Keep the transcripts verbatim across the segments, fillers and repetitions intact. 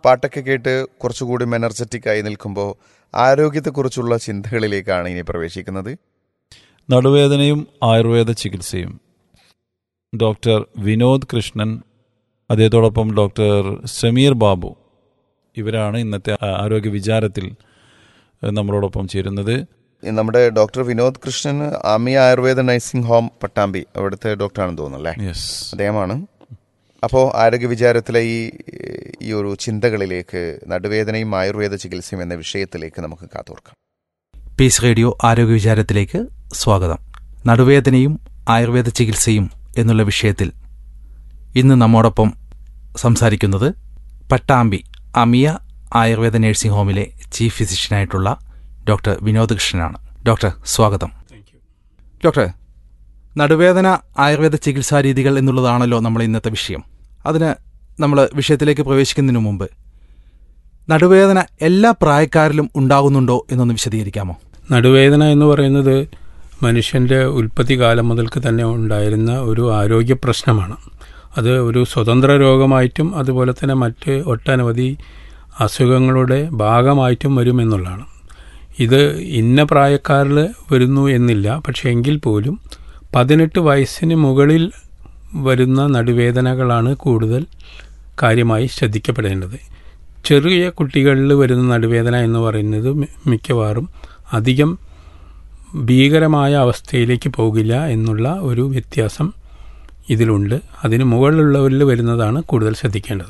പാട്ടൊക്കെ കേട്ട് കുറച്ചുകൂടി എനർജറ്റിക് ആയി നിൽക്കുമ്പോൾ ആരോഗ്യത്തെക്കുറിച്ചുള്ള ചിന്തകളിലേക്കാണ് ഇനി പ്രവേശിക്കുന്നത്. നടുവേദനയും ആയുർവേദ ചികിത്സയും. ഡോക്ടർ വിനോദ് കൃഷ്ണൻ, അദ്ദേഹത്തോടൊപ്പം ഡോക്ടർ സമീർ ബാബു, ഇവരാണ് ഇന്നത്തെ ആരോഗ്യ വിചാരത്തിൽ നമ്മളോടൊപ്പം ചേരുന്നത്. നമ്മുടെ doctor Vinod Krishnan Amiya Ayurveda nursing home Pattambi അവിടുത്തെ ഡോക്ടറാണെന്ന് തോന്നുന്നു അല്ലേ? യെസ്, അദ്ദേഹമാണ്. അപ്പോൾ ആരോഗ്യ വിചാരത്തിലെ ഈ ഈ ഒരു ചിന്തകളിലേക്ക്, നടുവേദനയും ആയുർവേദ ചികിത്സയും എന്ന വിഷയത്തിലേക്ക് നമുക്ക് കാതോർക്കാം. പീസ് റേഡിയോ ആരോഗ്യ വിചാരത്തിലേക്ക് സ്വാഗതം. നടുവേദനയും ആയുർവേദ ചികിത്സയും എന്നുള്ള വിഷയത്തിൽ ഇന്ന് നമ്മോടൊപ്പം സംസാരിക്കുന്നത് Pattambi Amiya Ayurveda nursing ഹോമിലെ chief ഫിസിഷ്യനായിട്ടുള്ള doctor Vinod കൃഷ്ണനാണ്. Doctor, സ്വാഗതം. ഡോക്ടർ, നടുവേദന ആയുർവേദ ചികിത്സാ രീതികൾ എന്നുള്ളതാണല്ലോ നമ്മൾ ഇന്നത്തെ വിഷയം. അതിന് നമ്മൾ വിഷയത്തിലേക്ക് പ്രവേശിക്കുന്നതിന് മുമ്പ് നടുവേദന എല്ലാ പ്രായക്കാരിലും ഉണ്ടാകുന്നുണ്ടോ എന്നൊന്ന് വിശദീകരിക്കാമോ? നടുവേദന എന്ന് പറയുന്നത് മനുഷ്യൻ്റെ ഉൽപ്പത്തി കാലം മുതൽക്ക് തന്നെ ഉണ്ടായിരുന്ന ഒരു ആരോഗ്യ പ്രശ്നമാണ്. അത് ഒരു സ്വതന്ത്ര രോഗമായിട്ടും അതുപോലെ തന്നെ മറ്റ് ഒട്ടനവധി അസുഖങ്ങളുടെ ഭാഗമായിട്ടും വരുമെന്നുള്ളതാണ്. ഇത് ഇന്ന പ്രായക്കാരിൽ വരുന്നു എന്നില്ല. പക്ഷേ എങ്കിൽ പോലും പതിനെട്ട് വയസ്സിന് മുകളിൽ വരുന്ന നടുവേദനകളാണ് കൂടുതൽ കാര്യമായി ശ്രദ്ധിക്കപ്പെടേണ്ടത്. ചെറിയ കുട്ടികളിൽ വരുന്ന നടുവേദന എന്ന് പറയുന്നത് മിക്കവാറും അധികം ഭീകരമായ അവസ്ഥയിലേക്ക് പോകില്ല എന്നുള്ള ഒരു വ്യത്യാസം ഇതിലുണ്ട്. അതിന് മുകളിലുള്ളവരിൽ വരുന്നതാണ് കൂടുതൽ ശ്രദ്ധിക്കേണ്ടത്.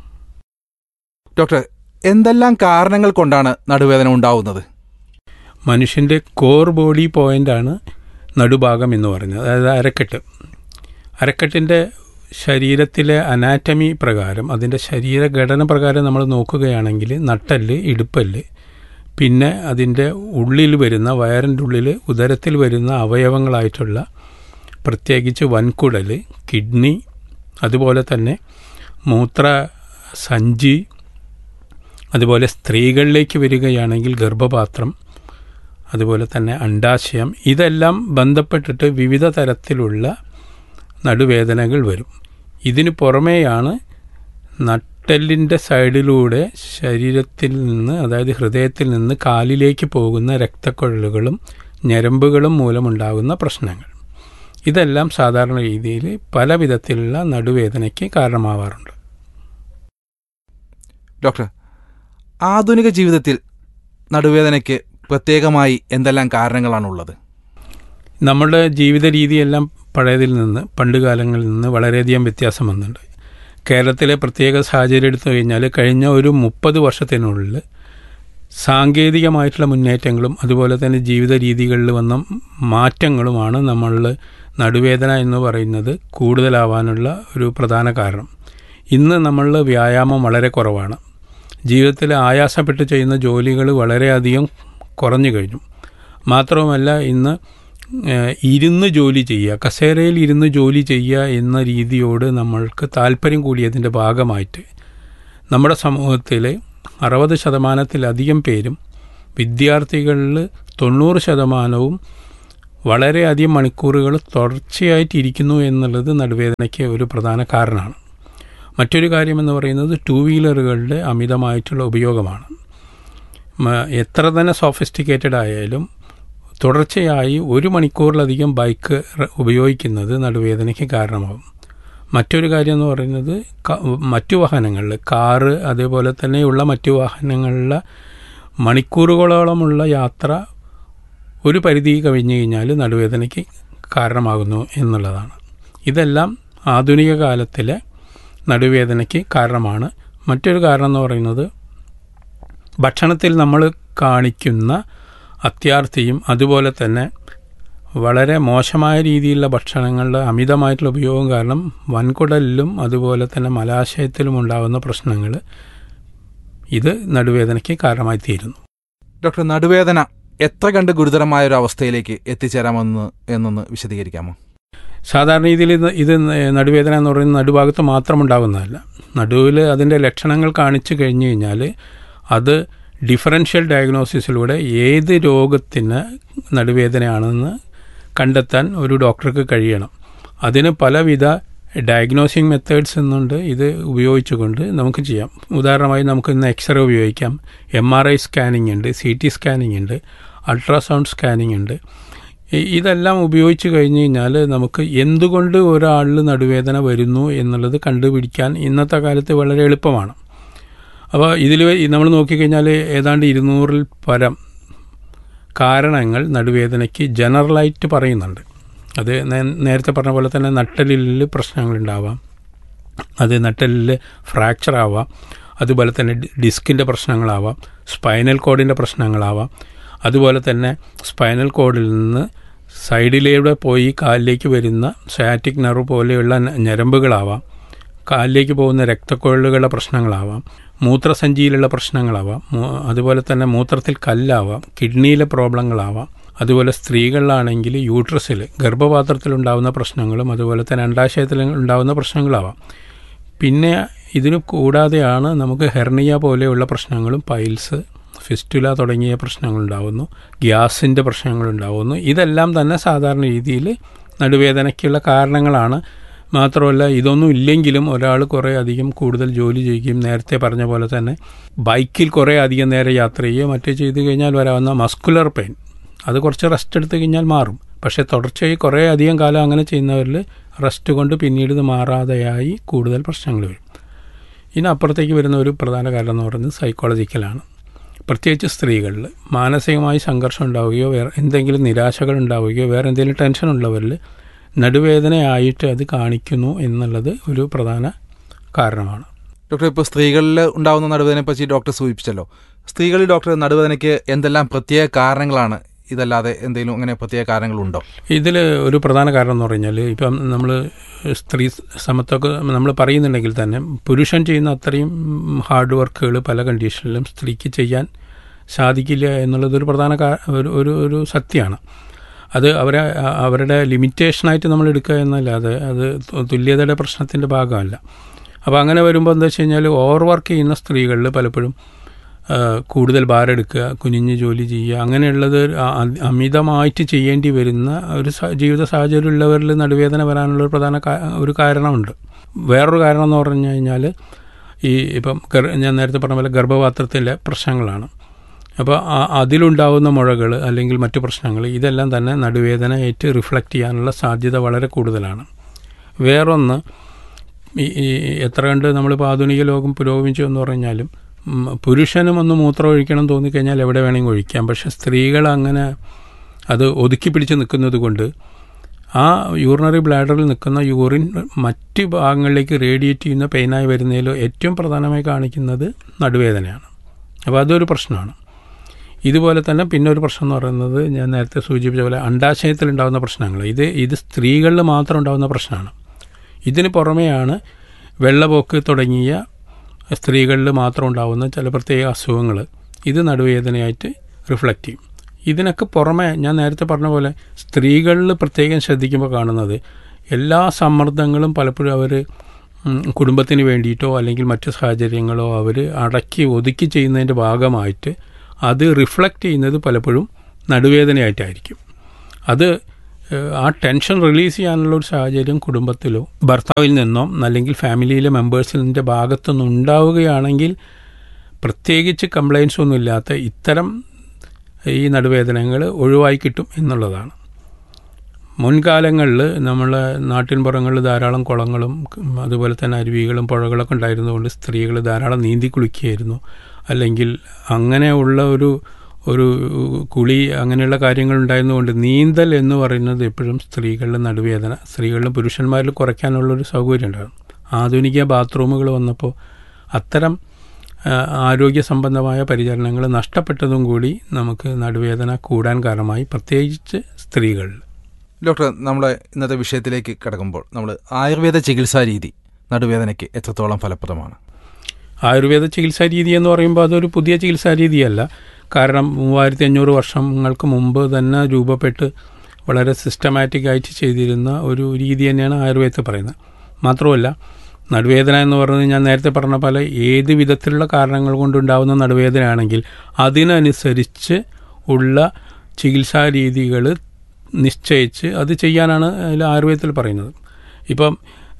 ഡോക്ടർ, എന്തെല്ലാം കാരണങ്ങൾ കൊണ്ടാണ് നടുവേദന ഉണ്ടാവുന്നത്? മനുഷ്യൻ്റെ കോർ ബോഡി പോയിൻ്റാണ് നടുഭാഗം എന്ന് പറയുന്നത്, അതായത് അരക്കെട്ട്. അരക്കെട്ടിൻ്റെ ശരീരത്തിലെ അനാറ്റമി പ്രകാരം, അതിൻ്റെ ശരീരഘടന പ്രകാരം നമ്മൾ നോക്കുകയാണെങ്കിൽ നട്ടെല്ല്, ഇടുപ്പല്ല്, പിന്നെ അതിൻ്റെ ഉള്ളിൽ വരുന്ന, വയറിൻ്റെ ഉള്ളിൽ ഉദരത്തിൽ വരുന്ന അവയവങ്ങളായിട്ടുള്ള പ്രത്യേകിച്ച് വൻകുടൽ, കിഡ്നി, അതുപോലെ തന്നെ മൂത്ര സഞ്ചി, അതുപോലെ സ്ത്രീകളിലേക്ക് വരികയാണെങ്കിൽ ഗർഭപാത്രം, അതുപോലെ തന്നെ അണ്ഡാശയം, ഇതെല്ലാം ബന്ധപ്പെട്ടിട്ട് വിവിധ തരത്തിലുള്ള നടുവേദനകൾ വരും. ഇതിന് പുറമേയാണ് നട്ടെല്ലിൻ്റെ സൈഡിലൂടെ ശരീരത്തിൽ നിന്ന്, അതായത് ഹൃദയത്തിൽ നിന്ന് കാലിലേക്ക് പോകുന്ന രക്തക്കൊഴലുകളും ഞരമ്പുകളും മൂലമുണ്ടാകുന്ന പ്രശ്നങ്ങൾ. ഇതെല്ലാം സാധാരണ രീതിയിൽ പല വിധത്തിലുള്ള നടുവേദനയ്ക്ക് കാരണമാവാറുണ്ട്. ഡോക്ടർ, ആധുനിക ജീവിതത്തിൽ നടുവേദനയ്ക്ക് പ്രത്യേകമായി എന്തെല്ലാം കാരണങ്ങളാണുള്ളത്? നമ്മുടെ ജീവിത രീതിയെല്ലാം പഴയതിൽ നിന്ന്, പണ്ട് കാലങ്ങളിൽ നിന്ന് വളരെയധികം വ്യത്യാസം വന്നിട്ടുണ്ട്. കേരളത്തിലെ പ്രത്യേക സാഹചര്യം എടുത്തു കഴിഞ്ഞാൽ കഴിഞ്ഞ ഒരു മുപ്പത് വർഷത്തിനുള്ളിൽ സാങ്കേതികമായിട്ടുള്ള മുന്നേറ്റങ്ങളും അതുപോലെ തന്നെ ജീവിത രീതികളിൽ വന്ന മാറ്റങ്ങളുമാണ് നമ്മളിൽ നടുവേദന എന്ന് പറയുന്നത് കൂടുതലാവാനുള്ള ഒരു പ്രധാന കാരണം. ഇന്ന് നമ്മളിൽ വ്യായാമം വളരെ കുറവാണ്. ജീവിതത്തിൽ ആയാസപ്പെട്ട് ചെയ്യുന്ന ജോലികൾ വളരെയധികം കുറഞ്ഞു കഴിഞ്ഞു. മാത്രവുമല്ല, ഇന്ന് ഇരുന്ന് ജോലി ചെയ്യുക, കസേരയിൽ ഇരുന്ന് ജോലി ചെയ്യുക എന്ന രീതിയോട് നമ്മൾക്ക് താല്പര്യം കൂടിയതിൻ്റെ ഭാഗമായിട്ട് നമ്മുടെ സമൂഹത്തിൽ അറുപത് ശതമാനത്തിലധികം പേരും, വിദ്യാർത്ഥികളിൽ തൊണ്ണൂറ് ശതമാനവും വളരെയധികം മണിക്കൂറുകൾ തുടർച്ചയായിട്ടിരിക്കുന്നു എന്നുള്ളത് നടുവേദനയ്ക്ക് ഒരു പ്രധാന കാരണമാണ്. മറ്റൊരു കാര്യമെന്ന് പറയുന്നത് ടൂ വീലറുകളുടെ അമിതമായിട്ടുള്ള ഉപയോഗമാണ്. എത്ര തന്നെ സോഫിസ്റ്റിക്കേറ്റഡ് ആയാലും തുടർച്ചയായി ഒരു മണിക്കൂറിലധികം ബൈക്ക് ഉപയോഗിക്കുന്നത് നടുവേദനയ്ക്ക് കാരണമാകും. മറ്റൊരു കാര്യം എന്ന് പറയുന്നത് മറ്റു വാഹനങ്ങളിൽ, കാറ് അതേപോലെ തന്നെയുള്ള മറ്റു വാഹനങ്ങളിലെ മണിക്കൂറുകളോളമുള്ള യാത്ര ഒരു പരിധി കഴിഞ്ഞു കഴിഞ്ഞാൽ നടുവേദനയ്ക്ക് കാരണമാകുന്നു എന്നുള്ളതാണ്. ഇതെല്ലാം ആധുനിക കാലത്തിലെ നടുവേദനയ്ക്ക് കാരണമാണ്. മറ്റൊരു കാരണം എന്ന് പറയുന്നത് ഭക്ഷണത്തിൽ നമ്മൾ കാണിക്കുന്ന അത്യാർത്തിയും അതുപോലെ തന്നെ വളരെ മോശമായ രീതിയിലുള്ള ഭക്ഷണങ്ങളുടെ അമിതമായിട്ടുള്ള ഉപയോഗം കാരണം വൻകുടലിലും അതുപോലെ തന്നെ മലാശയത്തിലും ഉണ്ടാകുന്ന പ്രശ്നങ്ങൾ ഇത് നടുവേദനയ്ക്ക് കാരണമായി തീരുന്നു. ഡോക്ടർ, നടുവേദന എത്ര കണ്ട് ഗുരുതരമായ ഒരു അവസ്ഥയിലേക്ക് എത്തിച്ചേരാമെന്ന് എന്നൊന്ന് വിശദീകരിക്കാമോ? സാധാരണ രീതിയിൽ ഇത് ഇത് നടുവേദന എന്ന് പറയുന്നത് നടുഭാഗത്ത് മാത്രം ഉണ്ടാകുന്നതല്ല. നടുവിൽ അതിൻ്റെ ലക്ഷണങ്ങൾ കാണിച്ചു കഴിഞ്ഞു കഴിഞ്ഞാൽ അത് ഡിഫറൻഷ്യൽ ഡയഗ്നോസിസിലൂടെ ഏത് രോഗത്തിന് നടുവേദനയാണെന്ന് കണ്ടെത്താൻ ഒരു ഡോക്ടർക്ക് കഴിയണം. അതിന് പലവിധ ഡയഗ്നോസിങ് മെത്തേഡ്സ് എന്നുണ്ട്. ഇത് ഉപയോഗിച്ചുകൊണ്ട് നമുക്ക് ചെയ്യാം. ഉദാഹരണമായി നമുക്ക് ഇന്ന് എക്സ്റേ ഉപയോഗിക്കാം, എം ആർ ഐ സ്കാനിങ് ഉണ്ട്, സി ടി സ്കാനിങ് ഉണ്ട്, അൾട്രാസൗണ്ട് സ്കാനിങ് ഉണ്ട്. ഇതെല്ലാം ഉപയോഗിച്ച് കഴിഞ്ഞ് കഴിഞ്ഞാൽ നമുക്ക് എന്തുകൊണ്ട് ഒരാളിൽ നടുവേദന വരുന്നു എന്നുള്ളത് കണ്ടുപിടിക്കാൻ ഇന്നത്തെ കാലത്ത് വളരെ എളുപ്പമാണ്. അപ്പോൾ ഇതിൽ നമ്മൾ നോക്കിക്കഴിഞ്ഞാൽ ഏതാണ്ട് ഇരുന്നൂറിൽ പരം കാരണങ്ങൾ നടുവേദനയ്ക്ക് ജനറലായിട്ട് പറയുന്നുണ്ട്. അത് നേരത്തെ പറഞ്ഞ പോലെ തന്നെ നട്ടെല്ലിൽ പ്രശ്നങ്ങളുണ്ടാവാം, അത് നട്ടെല്ലിൽ ഫ്രാക്ചർ ആവാം, അതുപോലെ തന്നെ ഡിസ്കിൻ്റെ പ്രശ്നങ്ങളാവാം, സ്പൈനൽ കോഡിൻ്റെ പ്രശ്നങ്ങളാവാം, അതുപോലെ തന്നെ സ്പൈനൽ കോഡിൽ നിന്ന് സൈഡിലൂടെ പോയി കാലിലേക്ക് വരുന്ന സയാറ്റിക് നെർവ് പോലെയുള്ള ഞരമ്പുകളാവാം, കാലിലേക്ക് പോകുന്ന രക്തക്കൊഴലുകളുടെ പ്രശ്നങ്ങളാവാം, മൂത്രസഞ്ചിയിലുള്ള പ്രശ്നങ്ങളാവാം, അതുപോലെ തന്നെ മൂത്രത്തിൽ കല്ലാവാം, കിഡ്നിയിലെ പ്രോബ്ലങ്ങളാവാം, അതുപോലെ സ്ത്രീകളിലാണെങ്കിൽ യൂട്രസിൽ ഗർഭപാത്രത്തിലുണ്ടാകുന്ന പ്രശ്നങ്ങളും അതുപോലെ തന്നെ അണ്ഡാശയത്തിൽ ഉണ്ടാകുന്ന പ്രശ്നങ്ങളാവാം. പിന്നെ ഇതിന് കൂടാതെയാണ് നമുക്ക് ഹെർണിയ പോലെയുള്ള പ്രശ്നങ്ങളും പൈൽസ്, ഫിസ്റ്റുല തുടങ്ങിയ പ്രശ്നങ്ങളുണ്ടാകുന്നു, ഗ്യാസിൻ്റെ പ്രശ്നങ്ങളുണ്ടാകുന്നു. ഇതെല്ലാം തന്നെ സാധാരണ രീതിയിൽ നടുവേദനയ്ക്കുള്ള കാരണങ്ങളാണ്. മാത്രമല്ല ഇതൊന്നും ഇല്ലെങ്കിലും ഒരാൾ കുറേ അധികം കൂടുതൽ ജോലി ചെയ്യുകയും നേരത്തെ പറഞ്ഞ പോലെ തന്നെ ബൈക്കിൽ കുറേ അധികം നേരം യാത്ര ചെയ്യുകയോ മറ്റേ ചെയ്ത് കഴിഞ്ഞാൽ വരാവുന്ന മസ്കുലർ പെയിൻ അത് കുറച്ച് റെസ്റ്റ് എടുത്തു കഴിഞ്ഞാൽ മാറും. പക്ഷേ തുടർച്ചയായി കുറേ അധികം കാലം അങ്ങനെ ചെയ്യുന്നവരിൽ റെസ്റ്റ് കൊണ്ട് പിന്നീട് ഇത് മാറാതെയായി കൂടുതൽ പ്രശ്നങ്ങൾ വരും. ഇതിനപ്പുറത്തേക്ക് വരുന്ന ഒരു പ്രധാന കാരണം എന്ന് പറയുന്നത് സൈക്കോളജിക്കലാണ്. പ്രത്യേകിച്ച് സ്ത്രീകളിൽ മാനസികമായി സംഘർഷം ഉണ്ടാവുകയോ വേറെ എന്തെങ്കിലും നിരാശകൾ ഉണ്ടാവുകയോ വേറെ എന്തെങ്കിലും ടെൻഷൻ ഉള്ളവരിൽ നടുവേദനയായിട്ട് അത് കാണിക്കുന്നു എന്നുള്ളത് ഒരു പ്രധാന കാരണമാണ്. ഡോക്ടർ, ഇപ്പോൾ സ്ത്രീകളിൽ ഉണ്ടാകുന്ന നടുവേദനയെ പറ്റി ഡോക്ടർ സൂചിപ്പിച്ചല്ലോ. സ്ത്രീകളിൽ ഡോക്ടർ നടുവേദനയ്ക്ക് എന്തെല്ലാം പ്രത്യേക കാരണങ്ങളാണ്? ഇതല്ലാതെ എന്തെങ്കിലും അങ്ങനെ പ്രത്യേക കാരണങ്ങളുണ്ടോ? ഇതിൽ ഒരു പ്രധാന കാരണം എന്ന് പറഞ്ഞാൽ ഇപ്പം നമ്മൾ സ്ത്രീ സമത്വമൊക്കെ നമ്മൾ പറയുന്നുണ്ടെങ്കിൽ തന്നെ പുരുഷൻ ചെയ്യുന്ന അത്രയും ഹാർഡ് വർക്കുകൾ പല കണ്ടീഷനിലും സ്ത്രീക്ക് ചെയ്യാൻ സാധിക്കില്ല എന്നുള്ളതൊരു പ്രധാന ഒരു ഒരു സത്യമാണ്. അത് അവരെ അവരുടെ ലിമിറ്റേഷനായിട്ട് നമ്മൾ എടുക്കുക എന്നല്ലാതെ അത് തുല്യതയുടെ പ്രശ്നത്തിൻ്റെ ഭാഗമല്ല. അപ്പോൾ അങ്ങനെ വരുമ്പോൾ എന്താ വെച്ച് കഴിഞ്ഞാൽ ഓവർ വർക്ക് ചെയ്യുന്ന സ്ത്രീകളിൽ പലപ്പോഴും കൂടുതൽ ഭാരെടുക്കുക, കുനിഞ്ഞ് ജോലി ചെയ്യുക, അങ്ങനെയുള്ളത് അമിതമായിട്ട് ചെയ്യേണ്ടി വരുന്ന ഒരു ജീവിത സാഹചര്യം ഉള്ളവരിൽ നടുവേദന വരാനുള്ള ഒരു പ്രധാന ഒരു കാരണമുണ്ട്. വേറൊരു കാരണം എന്ന് പറഞ്ഞു കഴിഞ്ഞാൽ ഈ ഇപ്പം ഞാൻ നേരത്തെ പറഞ്ഞ പോലെ ഗർഭപാത്രത്തിലെ പ്രശ്നങ്ങളാണ്. അപ്പോൾ അതിലുണ്ടാകുന്ന മുഴകൾ അല്ലെങ്കിൽ മറ്റു പ്രശ്നങ്ങൾ ഇതെല്ലാം തന്നെ നടുവേദനയായിട്ട് റിഫ്ലക്റ്റ് ചെയ്യാനുള്ള സാധ്യത വളരെ കൂടുതലാണ്. വേറൊന്ന് ഈ എത്ര കണ്ട് നമ്മളിപ്പോൾ ആധുനിക ലോകം പുരോഗമിച്ചു എന്ന് പറഞ്ഞാലും പുരുഷനും ഒന്ന് മൂത്രം ഒഴിക്കണം തോന്നിക്കഴിഞ്ഞാൽ എവിടെ വേണമെങ്കിൽ ഒഴിക്കാം. പക്ഷെ സ്ത്രീകൾ അങ്ങനെ അത് ഒതുക്കി പിടിച്ച് നിൽക്കുന്നത് കൊണ്ട് ആ യൂറിനറി ബ്ലാഡറിൽ നിൽക്കുന്ന യൂറിൻ മറ്റ് ഭാഗങ്ങളിലേക്ക് റേഡിയേറ്റ് ചെയ്യുന്ന പെയിനായി വരുന്നതിൽ ഏറ്റവും പ്രധാനമായി കാണിക്കുന്നത് നടുവേദനയാണ്. അപ്പോൾ അതൊരു പ്രശ്നമാണ്. ഇതുപോലെ തന്നെ പിന്നെ ഒരു പ്രശ്നം എന്ന് പറയുന്നത് ഞാൻ നേരത്തെ സൂചിപ്പിച്ച പോലെ അണ്ഡാശയത്തിലുണ്ടാകുന്ന പ്രശ്നങ്ങൾ. ഇത് ഇത് സ്ത്രീകളിൽ മാത്രം ഉണ്ടാകുന്ന പ്രശ്നമാണ്. ഇതിന് പുറമെയാണ് വെള്ളപ്പോക്ക് തുടങ്ങിയ സ്ത്രീകളിൽ മാത്രം ഉണ്ടാകുന്ന ചില പ്രത്യേക അസുഖങ്ങൾ. ഇത് നടുവേദനയായിട്ട് റിഫ്ലക്റ്റ് ചെയ്യും. ഇതിനൊക്കെ പുറമെ ഞാൻ നേരത്തെ പറഞ്ഞ പോലെ സ്ത്രീകളിൽ പ്രത്യേകം ശ്രദ്ധിക്കുമ്പോൾ കാണുന്നത് എല്ലാ സമ്മർദ്ദങ്ങളും പലപ്പോഴും അവർ കുടുംബത്തിന് വേണ്ടിയിട്ടോ അല്ലെങ്കിൽ മറ്റു സാഹചര്യങ്ങളോ അവർ അടക്കി ഒതുക്കി ചെയ്യുന്നതിൻ്റെ ഭാഗമായിട്ട് അത് റിഫ്ലക്റ്റ് ചെയ്യുന്നത് പലപ്പോഴും നടുവേദനയായിട്ടായിരിക്കും. അത് ആ ടെൻഷൻ റിലീസ് ചെയ്യാനുള്ള ഒരു സാഹചര്യം കുടുംബത്തിലോ ഭർത്താവിൽ നിന്നോ അല്ലെങ്കിൽ ഫാമിലിയിലെ മെമ്പേഴ്സിൻ്റെ ഭാഗത്തുനിന്ന് ഉണ്ടാവുകയാണെങ്കിൽ പ്രത്യേകിച്ച് കംപ്ലയിൻസ് ഒന്നും ഇല്ലാത്ത ഇത്തരം ഈ നടുവേദനകൾ ഒഴിവായി കിട്ടും എന്നുള്ളതാണ്. മുൻകാലങ്ങളിൽ നമ്മളെ നാട്ടിൻപുറങ്ങളിൽ ധാരാളം കുളങ്ങളും അതുപോലെ തന്നെ അരുവികളും പുഴകളൊക്കെ ഉണ്ടായിരുന്നതുകൊണ്ട് സ്ത്രീകൾ ധാരാളം നീന്തി കുളിക്കുകയായിരുന്നു. അല്ലെങ്കിൽ അങ്ങനെയുള്ള ഒരു ഒരു കുളി അങ്ങനെയുള്ള കാര്യങ്ങൾ ഉണ്ടായിരുന്നതുകൊണ്ട് നീന്തൽ എന്ന് പറയുന്നത് എപ്പോഴും സ്ത്രീകളുടെ നടുവേദന സ്ത്രീകളിലും പുരുഷന്മാരിൽ കുറയ്ക്കാനുള്ളൊരു സൗകര്യം ഉണ്ടായിരുന്നു. ആധുനിക ബാത്റൂമുകൾ വന്നപ്പോൾ അത്തരം ആരോഗ്യ സംബന്ധമായ പരിചരണങ്ങൾ നഷ്ടപ്പെട്ടതും കൂടി നമുക്ക് നടുവേദന കൂടാൻ കാരണമായി, പ്രത്യേകിച്ച് സ്ത്രീകളിൽ. ഡോക്ടർ, നമ്മുടെ ഇന്നത്തെ വിഷയത്തിലേക്ക് കിടക്കുമ്പോൾ നമ്മൾ ആയുർവേദ ചികിത്സാ രീതി നടുവേദനയ്ക്ക് എത്രത്തോളം ഫലപ്രദമാണ്? ആയുർവേദ ചികിത്സാ രീതി എന്ന് പറയുമ്പോൾ അതൊരു പുതിയ ചികിത്സാ രീതിയല്ല. കാരണം മൂവായിരത്തി അഞ്ഞൂറ് വർഷങ്ങൾക്ക് മുമ്പ് തന്നെ രൂപപ്പെട്ട് വളരെ സിസ്റ്റമാറ്റിക് ആയിട്ട് ചെയ്തിരുന്ന ഒരു രീതി തന്നെയാണ് ആയുർവേദത്തിൽ പറയുന്നത്. മാത്രമല്ല നടുവേദന എന്ന് പറയുന്നത് ഞാൻ നേരത്തെ പറഞ്ഞ പോലെ ഏത് വിധത്തിലുള്ള കാരണങ്ങൾ കൊണ്ടുണ്ടാകുന്ന നടുവേദനയാണെങ്കിൽ അതിനനുസരിച്ച് ഉള്ള ചികിത്സാ രീതികൾ നിശ്ചയിച്ച് അത് ചെയ്യാനാണ് അതിൽ ആയുർവേദത്തിൽ പറയുന്നത്. ഇപ്പം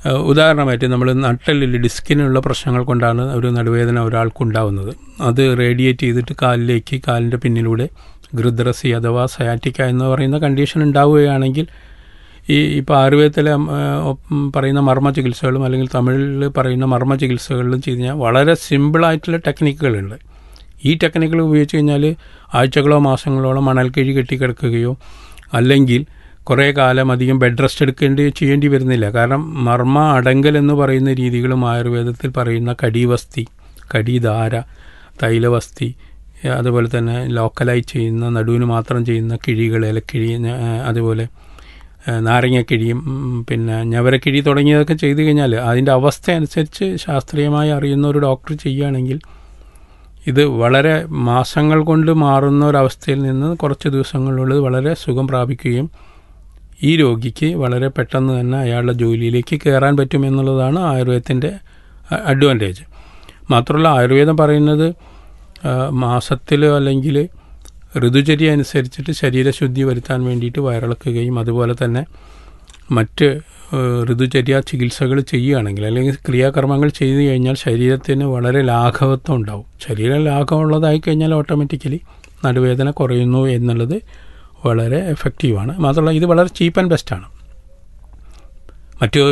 ഉദാഹരണമായിട്ട് നമ്മൾ നട്ടെല്ലിൽ ഡിസ്കിനുള്ള പ്രശ്നങ്ങൾ കൊണ്ടാണ് ഒരു നടുവേദന ഒരാൾക്കുണ്ടാവുന്നത്. അത് റേഡിയേറ്റ് ചെയ്തിട്ട് കാലിലേക്ക് കാലിൻ്റെ പിന്നിലൂടെ ഗൃദ്രസി അഥവാ സയാറ്റിക്ക എന്ന് പറയുന്ന കണ്ടീഷൻ ഉണ്ടാവുകയാണെങ്കിൽ ഈ ഇപ്പോൾ ആയുർവേദത്തിലെ പറയുന്ന മർമ്മ ചികിത്സകളും അല്ലെങ്കിൽ തമിഴിൽ പറയുന്ന മർമ്മ ചികിത്സകളിലും ചെയ്ത് കഴിഞ്ഞാൽ വളരെ സിമ്പിളായിട്ടുള്ള ടെക്നിക്കുകളുണ്ട്. ഈ ടെക്നിക്കുകൾ ഉപയോഗിച്ച് കഴിഞ്ഞാൽ ആഴ്ചകളോ മാസങ്ങളോളം മണൽക്കിഴി കെട്ടിക്കിടക്കുകയോ അല്ലെങ്കിൽ കുറേ കാലം അധികം ബെഡ് റെസ്റ്റ് എടുക്കേണ്ടി ചെയ്യേണ്ടി വരുന്നില്ല. കാരണം മർമ്മ അടങ്കൽ എന്ന് പറയുന്ന രീതികളും ആയുർവേദത്തിൽ പറയുന്ന കടിവസ്തി, കടിധാര, തൈലവസ്തി, അതുപോലെ തന്നെ ലോക്കലായി ചെയ്യുന്ന നടുവിന് മാത്രം ചെയ്യുന്ന കിഴികൾ, ഇലക്കിഴി, അതുപോലെ നാരങ്ങക്കിഴിയും പിന്നെ ഞവരക്കിഴി തുടങ്ങിയതൊക്കെ ചെയ്തു കഴിഞ്ഞാൽ അതിൻ്റെ അവസ്ഥ അനുസരിച്ച് ശാസ്ത്രീയമായി അറിയുന്ന ഒരു ഡോക്ടർ ചെയ്യുകയാണെങ്കിൽ ഇത് വളരെ മാസങ്ങൾ കൊണ്ട് മാറുന്ന ഒരവസ്ഥയിൽ നിന്ന് കുറച്ച് ദിവസങ്ങളിലുള്ളത് വളരെ സുഖം പ്രാപിക്കുകയും ഈ രോഗിക്ക് വളരെ പെട്ടെന്ന് തന്നെ അയാളുടെ ജോലിയിലേക്ക് കയറാൻ പറ്റും എന്നുള്ളതാണ് ആയുർവേദത്തിൻ്റെ അഡ്വാൻറ്റേജ്. മാത്രമല്ല ആയുർവേദം പറയുന്നത് മാസത്തിൽ അല്ലെങ്കിൽ ഋതുചര്യ അനുസരിച്ചിട്ട് ശരീരശുദ്ധി വരുത്താൻ വേണ്ടിയിട്ട് വയറിളക്കുകയും അതുപോലെ തന്നെ മറ്റ് ഋതുചര്യ ചികിത്സകൾ ചെയ്യുകയാണെങ്കിൽ അല്ലെങ്കിൽ ക്രിയാകർമ്മങ്ങൾ ചെയ്തു കഴിഞ്ഞാൽ ശരീരത്തിന് വളരെ ലാഘവത്വം ഉണ്ടാവും. ശരീരം ലാഘവമുള്ളതായി കഴിഞ്ഞാൽ ഓട്ടോമാറ്റിക്കലി നടുവേദന കുറയുന്നു എന്നുള്ളത് വളരെ എഫക്റ്റീവാണ്. മാത്രമല്ല ഇത് വളരെ ചീപ്പ് ആൻഡ് ബെസ്റ്റാണ്. മറ്റു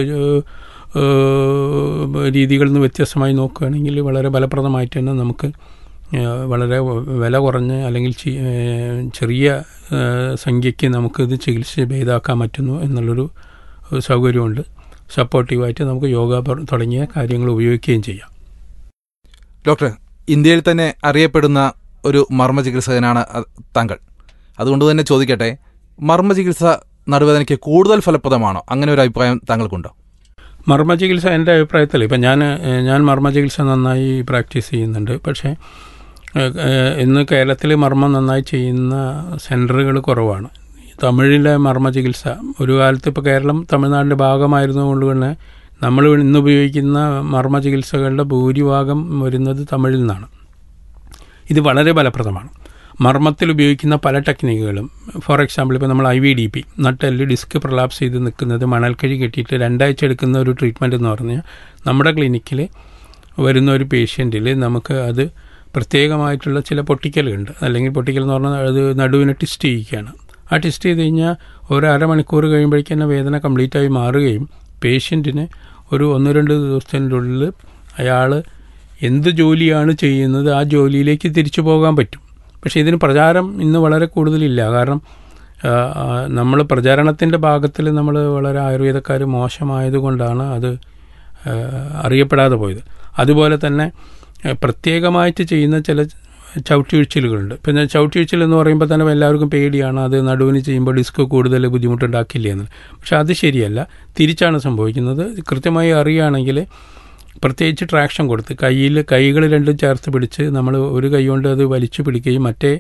രീതികളിൽ നിന്ന് വ്യത്യസ്തമായി നോക്കുകയാണെങ്കിൽ വളരെ ഫലപ്രദമായിട്ട് തന്നെ നമുക്ക് വളരെ വില കുറഞ്ഞ് അല്ലെങ്കിൽ ചെറിയ സംഖ്യയ്ക്ക് നമുക്കിത് ചികിത്സ ഭേദമാക്കാൻ പറ്റുന്നു എന്നുള്ളൊരു സൗകര്യമുണ്ട്. സപ്പോർട്ടീവായിട്ട് നമുക്ക് യോഗ തുടങ്ങിയ കാര്യങ്ങൾ ഉപയോഗിക്കുകയും ചെയ്യാം. ഡോക്ടർ, ഇന്ത്യയിൽ തന്നെ അറിയപ്പെടുന്ന ഒരു മർമ്മ ചികിത്സകനാണ് താങ്കൾ. അതുകൊണ്ട് തന്നെ ചോദിക്കട്ടെ, മർമ്മ ചികിത്സ നടുവേദനയ്ക്ക് കൂടുതൽ ഫലപ്രദമാണോ? അങ്ങനെ ഒരു അഭിപ്രായം താങ്കൾക്കുണ്ടോ? മർമ്മ ചികിത്സ എൻ്റെ അഭിപ്രായത്തിൽ ഇപ്പം ഞാൻ ഞാൻ മർമ്മ ചികിത്സ നന്നായി പ്രാക്ടീസ് ചെയ്യുന്നുണ്ട്. പക്ഷേ ഇന്ന് കേരളത്തിൽ മർമ്മം നന്നായി ചെയ്യുന്ന സെൻറ്ററുകൾ കുറവാണ്. തമിഴിലെ മർമ്മ ചികിത്സ ഒരു കാലത്ത് ഇപ്പോൾ കേരളം തമിഴ്നാടിൻ്റെ ഭാഗമായിരുന്നതുകൊണ്ട് തന്നെ നമ്മൾ ഇന്ന് ഉപയോഗിക്കുന്ന മർമ്മ ചികിത്സകളുടെ ഭൂരിഭാഗം വരുന്നത് തമിഴിൽ നിന്നാണ്. ഇത് വളരെ ഫലപ്രദമാണ്. മർമ്മത്തിൽ ഉപയോഗിക്കുന്ന പല ടെക്നിക്കുകളും, ഫോർ എക്സാമ്പിൾ ഇപ്പോൾ നമ്മൾ ഐ വി ഡി പി, നട്ടെല്ല് ഡിസ്ക് പ്രൊലാപ്സ് ചെയ്ത് നിൽക്കുന്നത് മണൽക്കഴി കെട്ടിയിട്ട് രണ്ടാഴ്ച എടുക്കുന്ന ഒരു ട്രീറ്റ്മെൻറ്റ് എന്ന് പറഞ്ഞാൽ നമ്മുടെ ക്ലിനിക്കിൽ വരുന്ന ഒരു പേഷ്യൻറ്റിൽ നമുക്ക് അത് പ്രത്യേകമായിട്ടുള്ള ചില പൊട്ടിക്കലുണ്ട്. അല്ലെങ്കിൽ പൊട്ടിക്കൽ എന്ന് പറഞ്ഞാൽ അത് നടുവിനെ ട്വിസ്റ്റ് ചെയ്യിക്കുകയാണ്. ആ ട്വിസ്റ്റ് ചെയ്ത് കഴിഞ്ഞാൽ ഒരു അരമണിക്കൂർ കഴിയുമ്പോഴേക്കും തന്നെ വേദന കംപ്ലീറ്റായി മാറുകയും പേഷ്യൻറ്റിന് ഒരു ഒന്ന് രണ്ട് ദിവസത്തിൻ്റെ ഉള്ളിൽ അയാൾ എന്ത് ജോലിയാണ് ചെയ്യുന്നത് ആ ജോലിയിലേക്ക് തിരിച്ചു പോകാൻ പറ്റും. പക്ഷേ ഇതിന് പ്രചാരം ഇന്ന് വളരെ കൂടുതലില്ല. കാരണം നമ്മൾ പ്രചാരണത്തിൻ്റെ ഭാഗത്തിൽ നമ്മൾ വളരെ ആയുർവേദക്കാർ മോശമായതുകൊണ്ടാണ് അത് അറിയപ്പെടാതെ പോയത്. അതുപോലെ തന്നെ പ്രത്യേകമായിട്ട് ചെയ്യുന്ന ചില ചവിട്ടിവീഴ്ചലുകളുണ്ട്. പിന്നെ ചവിട്ടിവീഴ്ചൽ എന്ന് പറയുമ്പോൾ തന്നെ എല്ലാവർക്കും പേടിയാണ്, അത് നടുവിന് ചെയ്യുമ്പോൾ ഡിസ്ക് കൂടുതൽ ബുദ്ധിമുട്ടുണ്ടാക്കില്ല എന്ന്. പക്ഷെ അത് ശരിയല്ല, തിരിച്ചാണ് സംഭവിക്കുന്നത്. കൃത്യമായി അറിയുകയാണെങ്കിൽ പ്രത്യേകിച്ച് ട്രാക്ഷൻ കൊടുത്ത് കയ്യിൽ കൈകൾ രണ്ടും ചേർത്ത് പിടിച്ച് നമ്മൾ ഒരു കൈ കൊണ്ട് അത് വലിച്ചു പിടിക്കുകയും മറ്റേ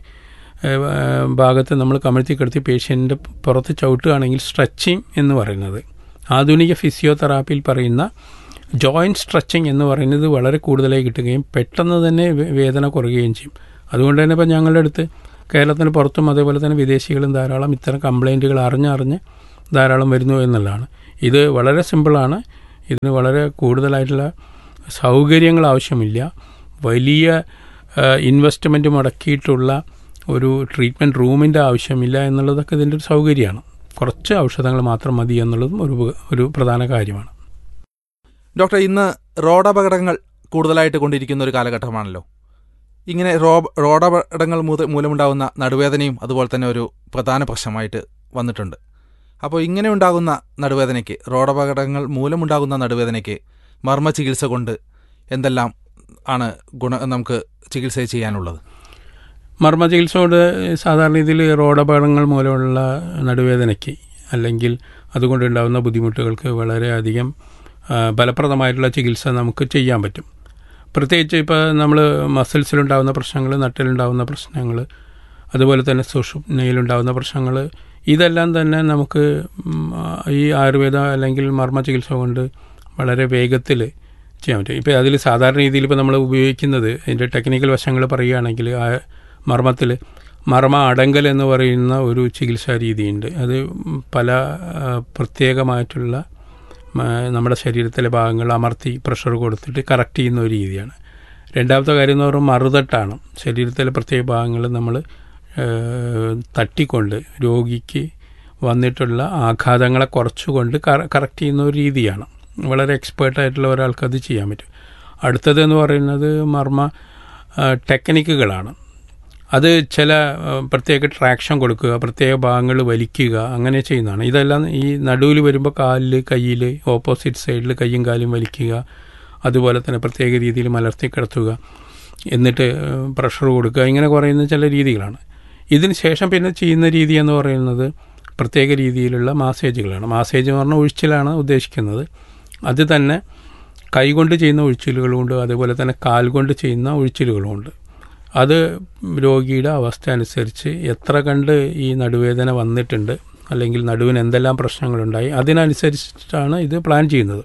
ഭാഗത്ത് നമ്മൾ കമഴ്ത്തി കിടത്തി പേഷ്യൻ്റെ പുറത്ത് ചവിട്ടുകയാണെങ്കിൽ സ്ട്രെച്ചിങ് എന്ന് പറയുന്നത് ആധുനിക ഫിസിയോതെറാപ്പിയിൽ പറയുന്ന ജോയിൻറ്റ് സ്ട്രെച്ചിങ് എന്ന് പറയുന്നത് വളരെ കൂടുതലായി കിട്ടുകയും പെട്ടെന്ന് തന്നെ വേദന കുറയുകയും ചെയ്യും. അതുകൊണ്ട് തന്നെ ഇപ്പോൾ ഞങ്ങളുടെ അടുത്ത് കേരളത്തിന് പുറത്തും അതേപോലെ തന്നെ വിദേശികളും ധാരാളം ഇത്തരം കംപ്ലയിൻറ്റുകൾ അറിഞ്ഞറിഞ്ഞ് ധാരാളം വരുന്നു എന്നുള്ളതാണ്. ഇത് വളരെ സിമ്പിളാണ്. ഇതിന് വളരെ കൂടുതലായിട്ടുള്ള സൗകര്യങ്ങൾ ആവശ്യമില്ല. വലിയ ഇൻവെസ്റ്റ്മെൻറ്റ് മുടക്കിയിട്ടുള്ള ഒരു ട്രീറ്റ്മെൻറ്റ് റൂമിൻ്റെ ആവശ്യമില്ല എന്നുള്ളതൊക്കെ ഇതിൻ്റെ ഒരു സൗകര്യമാണ്. കുറച്ച് ഔഷധങ്ങൾ മാത്രം മതി എന്നുള്ളതും ഒരു ഒരു പ്രധാന കാര്യമാണ്. ഡോക്ടർ, ഇന്ന് റോഡപകടങ്ങൾ കൂടുതലായിട്ട് കൊണ്ടിരിക്കുന്ന ഒരു കാലഘട്ടമാണല്ലോ. ഇങ്ങനെ റോ റോഡപകടങ്ങൾ മൂലമുണ്ടാകുന്ന നടുവേദനയും അതുപോലെ തന്നെ ഒരു പ്രധാന പ്രശ്നമായിട്ട് വന്നിട്ടുണ്ട്. അപ്പോൾ ഇങ്ങനെ ഉണ്ടാകുന്ന നടുവേദനയ്ക്ക്, റോഡപകടങ്ങൾ മൂലമുണ്ടാകുന്ന നടുവേദനയ്ക്ക് മർമ്മ ചികിത്സ കൊണ്ട് എന്തെല്ലാം ആണ് ഗുണ നമുക്ക് ചികിത്സ ചെയ്യാനുള്ളത്? മർമ്മ ചികിത്സ കൊണ്ട് സാധാരണ രീതിയിൽ റോഡപകടങ്ങൾ മൂലമുള്ള നടുവേദനയ്ക്ക് അല്ലെങ്കിൽ അതുകൊണ്ടുണ്ടാകുന്ന ബുദ്ധിമുട്ടുകൾക്ക് വളരെയധികം ഫലപ്രദമായിട്ടുള്ള ചികിത്സ നമുക്ക് ചെയ്യാൻ പറ്റും. പ്രത്യേകിച്ച് ഇപ്പോൾ നമ്മൾ മസിൽസിലുണ്ടാകുന്ന പ്രശ്നങ്ങൾ, നട്ടിലുണ്ടാകുന്ന പ്രശ്നങ്ങൾ, അതുപോലെ തന്നെ സുഷുമ്നയിലുണ്ടാകുന്ന പ്രശ്നങ്ങൾ, ഇതെല്ലാം തന്നെ നമുക്ക് ഈ ആയുർവേദ അല്ലെങ്കിൽ മർമ്മ ചികിത്സ കൊണ്ട് വളരെ വേഗത്തിൽ ചെയ്യാൻ പറ്റും. ഇപ്പോൾ അതിൽ സാധാരണ രീതിയിൽ ഇപ്പോൾ നമ്മൾ ഉപയോഗിക്കുന്നത് അതിൻ്റെ ടെക്നിക്കൽ വശങ്ങൾ പറയുകയാണെങ്കിൽ മർമ്മത്തിൽ മർമ്മ അടങ്കൽ എന്ന് പറയുന്ന ഒരു ചികിത്സാ രീതിയുണ്ട്. അത് പല പ്രത്യേകമായിട്ടുള്ള നമ്മുടെ ശരീരത്തിലെ ഭാഗങ്ങൾ അമർത്തി പ്രഷർ കൊടുത്തിട്ട് കറക്റ്റ് ചെയ്യുന്ന ഒരു രീതിയാണ്. രണ്ടാമത്തെ കാര്യം എന്ന് പറയുമ്പോൾ മറുതട്ടാണ്. ശരീരത്തിലെ പ്രത്യേക ഭാഗങ്ങൾ നമ്മൾ തട്ടിക്കൊണ്ട് രോഗിക്ക് വന്നിട്ടുള്ള ആഘാതങ്ങളെ കുറച്ചുകൊണ്ട് കറക്റ്റ് ചെയ്യുന്ന ഒരു രീതിയാണ്. വളരെ എക്സ്പേർട്ടായിട്ടുള്ള ഒരാൾക്ക് അത് ചെയ്യാൻ പറ്റും. അടുത്തതെന്ന് പറയുന്നത് മർമ്മ ടെക്നിക്കുകളാണ്. അത് ചില പ്രത്യേക ട്രാക്ഷൻ കൊടുക്കുക, പ്രത്യേക ഭാഗങ്ങൾ വലിക്കുക, അങ്ങനെ ചെയ്യുന്നതാണ്. ഇതെല്ലാം ഈ നടുവിൽ വരുമ്പോൾ കാലിൽ കയ്യിൽ ഓപ്പോസിറ്റ് സൈഡിൽ കയ്യും കാലും വലിക്കുക, അതുപോലെ തന്നെ പ്രത്യേക രീതിയിൽ മലർത്തി കിടത്തുക, എന്നിട്ട് പ്രഷർ കൊടുക്കുക, ഇങ്ങനെ പറയുന്ന ചില രീതികളാണ്. ഇതിന് ശേഷം പിന്നെ ചെയ്യുന്ന രീതി എന്ന് പറയുന്നത് പ്രത്യേക രീതിയിലുള്ള മാസേജുകളാണ്. മാസേജ് എന്ന് പറഞ്ഞാൽ ഒഴിച്ചിലാണ് ഉദ്ദേശിക്കുന്നത്. അത് തന്നെ കൈകൊണ്ട് ചെയ്യുന്ന ഒഴിച്ചിലുകളുമുണ്ട്, അതുപോലെ തന്നെ കാൽ കൊണ്ട് ചെയ്യുന്ന ഒഴിച്ചിലുകളുമുണ്ട്. അത് രോഗിയുടെ അവസ്ഥ അനുസരിച്ച് എത്ര കണ്ട് ഈ നടുവേദന വന്നിട്ടുണ്ട്, അല്ലെങ്കിൽ നടുവിന് എന്തെല്ലാം പ്രശ്നങ്ങളുണ്ടായി, അതിനനുസരിച്ചിട്ടാണ് ഇത് പ്ലാൻ ചെയ്യുന്നത്.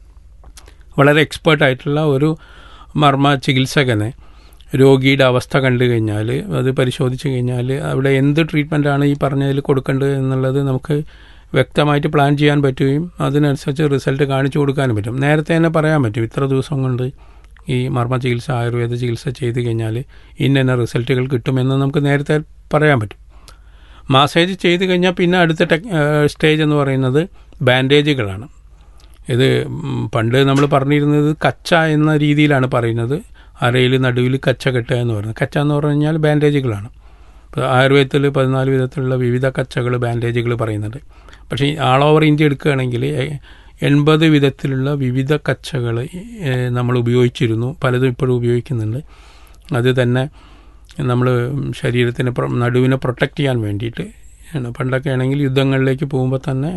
വളരെ എക്സ്പേർട്ടായിട്ടുള്ള ഒരു മർമ്മ ചികിത്സകനെ രോഗിയുടെ അവസ്ഥ കണ്ടു കഴിഞ്ഞാൽ, അത് പരിശോധിച്ച് കഴിഞ്ഞാൽ അവിടെ എന്ത് ട്രീറ്റ്മെൻറ്റാണ് ഈ പറഞ്ഞതിൽ കൊടുക്കേണ്ടത് എന്നുള്ളത് നമുക്ക് വ്യക്തമായിട്ട് പ്ലാൻ ചെയ്യാൻ പറ്റുകയും അതിനനുസരിച്ച് റിസൾട്ട് കാണിച്ചു കൊടുക്കാനും പറ്റും. നേരത്തെ തന്നെ പറയാൻ പറ്റും, ഇത്ര ദിവസം കൊണ്ട് ഈ മർമ്മ ചികിത്സ ആയുർവേദ ചികിത്സ ചെയ്ത് കഴിഞ്ഞാൽ ഇന്ന റിസൾട്ടുകൾ കിട്ടുമെന്ന് നമുക്ക് നേരത്തെ പറയാൻ പറ്റും. മാസേജ് ചെയ്ത് കഴിഞ്ഞാൽ പിന്നെ അടുത്ത ടെക് സ്റ്റേജ് എന്ന് പറയുന്നത് ബാൻഡേജുകളാണ്. ഇത് പണ്ട് നമ്മൾ പറഞ്ഞിരുന്നത് കച്ച എന്ന രീതിയിലാണ് പറയുന്നത്. അരയിൽ നടുവിൽ കച്ച കെട്ടുക എന്ന് പറയുന്നത്. കച്ച എന്ന് പറഞ്ഞു കഴിഞ്ഞാൽ ബാൻഡേജുകളാണ്. ഇപ്പോൾ ആയുർവേദത്തിൽ പതിനാല് വിധത്തിലുള്ള വിവിധ കച്ചകൾ ബാൻഡേജുകൾ പറയുന്നുണ്ട്. പക്ഷേ ആൾ ഓവർ ഇന്ത്യ എടുക്കുകയാണെങ്കിൽ എൺപത് വിധത്തിലുള്ള വിവിധ കച്ചകൾ നമ്മൾ ഉപയോഗിച്ചിരുന്നു. പലതും ഇപ്പോഴും ഉപയോഗിക്കുന്നുണ്ട്. അത് തന്നെ നമ്മൾ ശരീരത്തിന് നടുവിനെ പ്രൊട്ടക്റ്റ് ചെയ്യാൻ വേണ്ടിയിട്ട് ആണ്. പണ്ടൊക്കെ ആണെങ്കിൽ യുദ്ധങ്ങളിലേക്ക് പോകുമ്പോൾ തന്നെ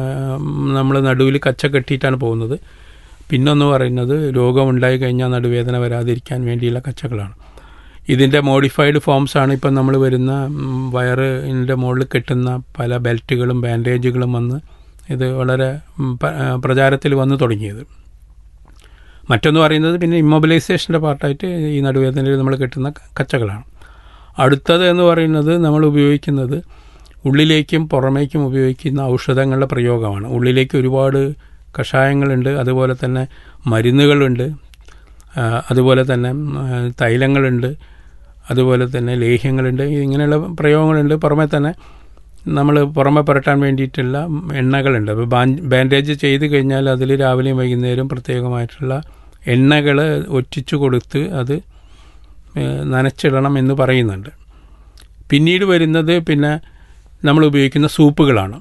നമ്മൾ നടുവിൽ കച്ച കെട്ടിയിട്ടാണ് പോകുന്നത്. പിന്നൊന്ന് പറയുന്നത് രോഗമുണ്ടായി കഴിഞ്ഞാൽ നടുവേദന വരാതിരിക്കാൻ വേണ്ടിയുള്ള കച്ചകളാണ്. ഇതിൻ്റെ മോഡിഫൈഡ് ഫോംസാണ് ഇപ്പം നമ്മൾ വരുന്ന വയറിൻ്റെ മുകളിൽ കെട്ടുന്ന പല ബെൽറ്റുകളും ബാൻഡേജുകളും വന്ന് ഇത് വളരെ പ്രചാരത്തിൽ വന്നു തുടങ്ങിയത്. മറ്റൊന്ന് പറയുന്നത് പിന്നെ ഇമ്മൊബിലൈസേഷൻ്റെ പാർട്ടായിട്ട് ഈ നടുവേദനയിൽ നമ്മൾ കെട്ടുന്ന കച്ചകളാണ്. അടുത്തത് എന്ന് പറയുന്നത് നമ്മൾ ഉപയോഗിക്കുന്നത് ഉള്ളിലേക്കും പുറമേക്കും ഉപയോഗിക്കുന്ന ഔഷധങ്ങളുടെ പ്രയോഗമാണ്. ഉള്ളിലേക്ക് ഒരുപാട് കഷായങ്ങളുണ്ട്, അതുപോലെ തന്നെ മരുന്നുകളുണ്ട്, അതുപോലെ തന്നെ തൈലങ്ങളുണ്ട്, അതുപോലെ തന്നെ ലേഹ്യങ്ങളുണ്ട്, ഇങ്ങനെയുള്ള പ്രയോഗങ്ങളുണ്ട്. പുറമേ തന്നെ നമ്മൾ പുറമെ പുരട്ടാൻ വേണ്ടിയിട്ടുള്ള എണ്ണകളുണ്ട്. അപ്പോൾ ബാൻഡേജ് ചെയ്ത് കഴിഞ്ഞാൽ അതിൽ രാവിലെയും വൈകുന്നേരം പ്രത്യേകമായിട്ടുള്ള എണ്ണകൾ ഒറ്റിച്ചു കൊടുത്ത് അത് നനച്ചിടണം എന്ന് പറയുന്നുണ്ട്. പിന്നീട് വരുന്നത് പിന്നെ നമ്മൾ ഉപയോഗിക്കുന്ന സൂപ്പുകളാണ്.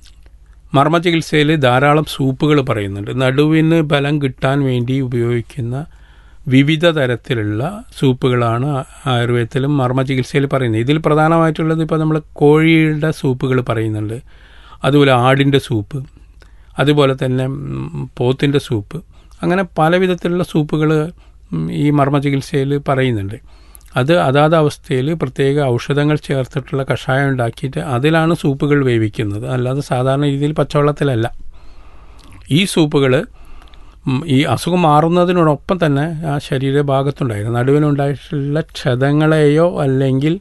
മർമ്മ ചികിത്സയിൽ ധാരാളം സൂപ്പുകൾ പറയുന്നുണ്ട്. നടുവിന് ബലം കിട്ടാൻ വേണ്ടി ഉപയോഗിക്കുന്ന വിവിധ തരത്തിലുള്ള സൂപ്പുകളാണ് ആയുർവേദത്തിലും മർമ്മ ചികിത്സയിൽ പറയുന്നത്. ഇതിൽ പ്രധാനമായിട്ടുള്ളത് ഇപ്പോൾ നമ്മൾ കോഴിയുടെ സൂപ്പുകൾ പറയുന്നുണ്ട്, അതുപോലെ ആടിൻ്റെ സൂപ്പ്, അതുപോലെ തന്നെ പോത്തിൻ്റെ സൂപ്പ്, അങ്ങനെ പല വിധത്തിലുള്ള സൂപ്പുകൾ ഈ മർമ്മ ചികിത്സയിൽ പറയുന്നുണ്ട്. അത് അതാത് അവസ്ഥയിൽ പ്രത്യേക ഔഷധങ്ങൾ ചേർത്തിട്ടുള്ള കഷായം ഉണ്ടാക്കിയിട്ട് അതിലാണ് സൂപ്പുകൾ വേവിക്കുന്നത്, അല്ലാതെ സാധാരണ രീതിയിൽ പച്ചവെള്ളത്തിലല്ല. ഈ സൂപ്പുകൾ ഈ അസുഖം മാറുന്നതിനോടൊപ്പം തന്നെ ആ ശരീരഭാഗത്തുണ്ടായിരുന്നു നടുവിനുണ്ടായിട്ടുള്ള ക്ഷതങ്ങളെയോ അല്ലെങ്കിൽ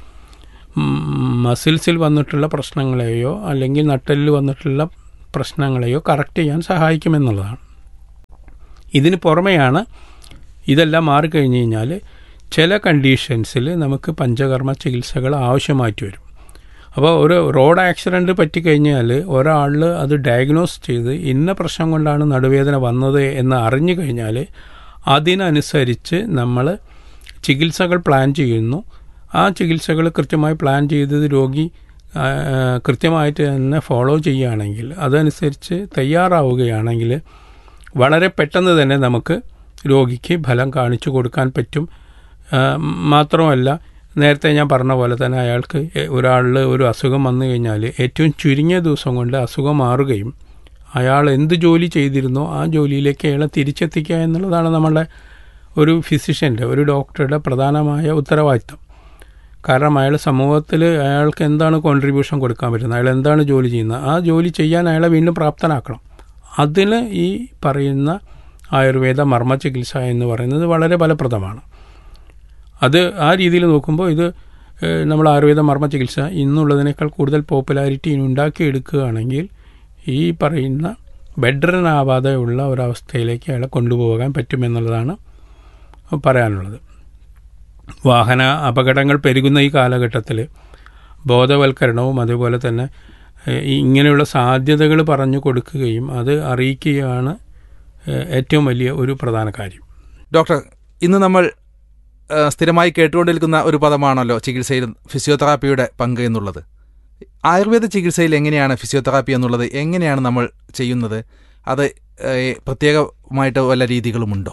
മസിൽസിൽ വന്നിട്ടുള്ള പ്രശ്നങ്ങളെയോ അല്ലെങ്കിൽ നട്ടെല്ലിൽ വന്നിട്ടുള്ള പ്രശ്നങ്ങളെയോ കറക്റ്റ് ചെയ്യാൻ സഹായിക്കുമെന്നുള്ളതാണ്. ഇതിന് പുറമെയാണ് ഇതെല്ലാം മാറിക്കഴിഞ്ഞ് കഴിഞ്ഞാൽ ചില കണ്ടീഷൻസിൽ നമുക്ക് പഞ്ചകർമ്മ ചികിത്സകൾ ആവശ്യമായിട്ട് വരും. അപ്പോൾ ഒരു റോഡ് ആക്സിഡൻറ്റ് പറ്റിക്കഴിഞ്ഞാൽ ഒരാളിൽ അത് ഡയഗ്നോസ് ചെയ്ത് ഇന്ന പ്രശ്നം കൊണ്ടാണ് നടുവേദന വന്നത് എന്ന് അറിഞ്ഞു കഴിഞ്ഞാൽ അതിനനുസരിച്ച് നമ്മൾ ചികിത്സകൾ പ്ലാൻ ചെയ്യുന്നു. ആ ചികിത്സകൾ കൃത്യമായി പ്ലാൻ ചെയ്തത് രോഗി കൃത്യമായിട്ട് തന്നെ ഫോളോ ചെയ്യുകയാണെങ്കിൽ, അതനുസരിച്ച് തയ്യാറാവുകയാണെങ്കിൽ വളരെ പെട്ടെന്ന് തന്നെ നമുക്ക് രോഗിക്ക് ഫലം കാണിച്ചു കൊടുക്കാൻ പറ്റും. മാത്രമല്ല, നേരത്തെ ഞാൻ പറഞ്ഞ പോലെ തന്നെ അയാൾക്ക് ഒരാളിൽ ഒരു അസുഖം വന്നു കഴിഞ്ഞാൽ ഏറ്റവും ചുരുങ്ങിയ ദിവസം കൊണ്ട് അസുഖം മാറുകയും അയാൾ എന്ത് ജോലി ചെയ്തിരുന്നോ ആ ജോലിയിലേക്ക് അയാളെ തിരിച്ചെത്തിക്കുക എന്നുള്ളതാണ് നമ്മളുടെ ഒരു ഫിസിഷ്യൻ്റെ, ഒരു ഡോക്ടറുടെ പ്രധാനമായ ഉത്തരവാദിത്തം. കാരണം അയാൾ സമൂഹത്തിൽ അയാൾക്ക് എന്താണ് കോൺട്രിബ്യൂഷൻ കൊടുക്കാൻ പറ്റുന്നത്, അയാൾ എന്താണ് ജോലി ചെയ്യുന്നത്, ആ ജോലി ചെയ്യാൻ അയാളെ വീണ്ടും പ്രാപ്തനാക്കണം. അതിന് ഈ പറയുന്ന ആയുർവേദ മർമ്മ ചികിത്സ എന്ന് പറയുന്നത് വളരെ ഫലപ്രദമാണ്. അത് ആ രീതിയിൽ നോക്കുമ്പോൾ ഇത് നമ്മൾ ആയുർവേദ മർമ്മ ചികിത്സ ഇന്നുള്ളതിനേക്കാൾ കൂടുതൽ പോപ്പുലാരിറ്റി ഉണ്ടാക്കിയെടുക്കുകയാണെങ്കിൽ ഈ പറയുന്ന ബെഡ്റിൻ ആവാതെ ഉള്ള ഒരവസ്ഥയിലേക്ക് അയാളെ കൊണ്ടുപോകാൻ പറ്റുമെന്നുള്ളതാണ് പറയാനുള്ളത്. വാഹന അപകടങ്ങൾ പെരുകുന്ന ഈ കാലഘട്ടത്തിൽ ബോധവൽക്കരണവും അതുപോലെ തന്നെ ഇങ്ങനെയുള്ള സാധ്യതകൾ പറഞ്ഞു കൊടുക്കുകയും അത് അറിയിക്കുകയാണ് ഏറ്റവും വലിയ ഒരു പ്രധാന കാര്യം. ഡോക്ടർ, ഇന്ന് നമ്മൾ സ്ഥിരമായി കേട്ടുകൊണ്ടിരിക്കുന്ന ഒരു പദമാണല്ലോ ചികിത്സയിൽ ഫിസിയോതെറാപ്പിയുടെ പങ്ക് എന്നുള്ളത്. ആയുർവേദ ചികിത്സയിൽ എങ്ങനെയാണ് ഫിസിയോതെറാപ്പി എന്നുള്ളത്, എങ്ങനെയാണ് നമ്മൾ ചെയ്യുന്നത്? അത് പ്രത്യേകമായിട്ട് വല്ല രീതികളുമുണ്ടോ?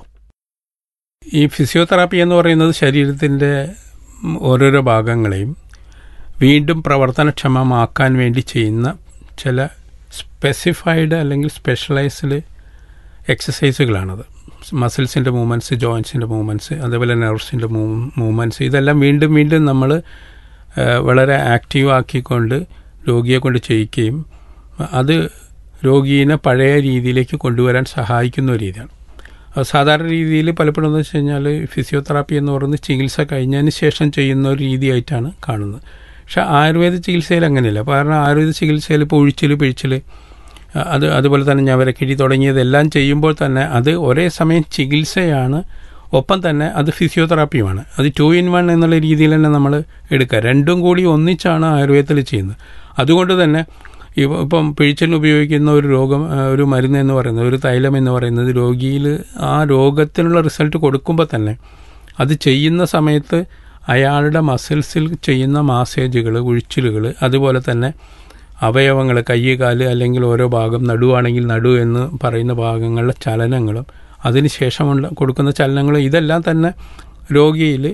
ഈ ഫിസിയോതെറാപ്പി എന്ന് പറയുന്നത് ശരീരത്തിൻ്റെ ഓരോരോ ഭാഗങ്ങളെയും വീണ്ടും പ്രവർത്തനക്ഷമമാക്കാൻ വേണ്ടി ചെയ്യുന്ന ചില സ്പെസിഫൈഡ് അല്ലെങ്കിൽ സ്പെഷ്യലൈസ്ഡ് എക്സസൈസുകളാണത്. മസിൽസിൻ്റെ മൂവ്മെൻറ്റ്സ്, ജോയിൻസിൻ്റെ മൂവ്മെൻറ്റ്സ്, അതേപോലെ നെർവ്സിൻ്റെ മൂവ്മെൻറ്റ്സ്, ഇതെല്ലാം വീണ്ടും വീണ്ടും നമ്മൾ വളരെ ആക്റ്റീവ് ആക്കിക്കൊണ്ട് രോഗിയെ കൊണ്ട് ചെയ്യിക്കുകയും അത് രോഗീനെ പഴയ രീതിയിലേക്ക് കൊണ്ടുവരാൻ സഹായിക്കുന്ന ഒരു രീതിയാണ്. സാധാരണ രീതിയിൽ പലപ്പോഴും എന്ന് വെച്ച് കഴിഞ്ഞാൽ ഫിസിയോതെറാപ്പി എന്ന് പറയുന്നത് ചികിത്സ കഴിഞ്ഞതിന് ശേഷം ചെയ്യുന്ന ഒരു രീതിയായിട്ടാണ് കാണുന്നത്. പക്ഷേ ആയുർവേദ ചികിത്സയിൽ അങ്ങനെയല്ല. കാരണം ആയുർവേദ ചികിത്സയിൽ ഇപ്പോൾ ഒഴിച്ചിൽ പിഴിച്ചിൽ അത് അതുപോലെ തന്നെ ഞവരക്കിഴി തുടങ്ങിയതെല്ലാം ചെയ്യുമ്പോൾ തന്നെ അത് ഒരേ സമയം ചികിത്സയാണ്, ഒപ്പം തന്നെ അത് ഫിസിയോതെറാപ്പിയുമാണ്. അത് ടു ഇൻ വൺ എന്നുള്ള രീതിയിൽ തന്നെ നമ്മൾ എടുക്കുക. രണ്ടും കൂടി ഒന്നിച്ചാണ് ആയുർവേദത്തിൽ ചെയ്യുന്നത്. അതുകൊണ്ട് തന്നെ ഇപ്പം പിഴിച്ചിലിന് ഉപയോഗിക്കുന്ന ഒരു രോഗം ഒരു മരുന്ന് എന്ന് പറയുന്നത്, ഒരു തൈലം എന്ന് പറയുന്നത് രോഗിയിൽ ആ രോഗത്തിനുള്ള റിസൾട്ട് കൊടുക്കുമ്പോൾ തന്നെ അത് ചെയ്യുന്ന സമയത്ത് അയാളുടെ മസിൽസിൽ ചെയ്യുന്ന മാസേജുകൾ, ഉഴിച്ചിലുകൾ, അതുപോലെ തന്നെ അവയവങ്ങൾ, കൈ, കാല് അല്ലെങ്കിൽ ഓരോ ഭാഗം, നടുവാണെങ്കിൽ നടു എന്ന് പറയുന്ന ഭാഗങ്ങളിലെ ചലനങ്ങളും അതിന് ശേഷമുള്ള കൊടുക്കുന്ന ചലനങ്ങളും ഇതെല്ലാം തന്നെ രോഗിയിൽ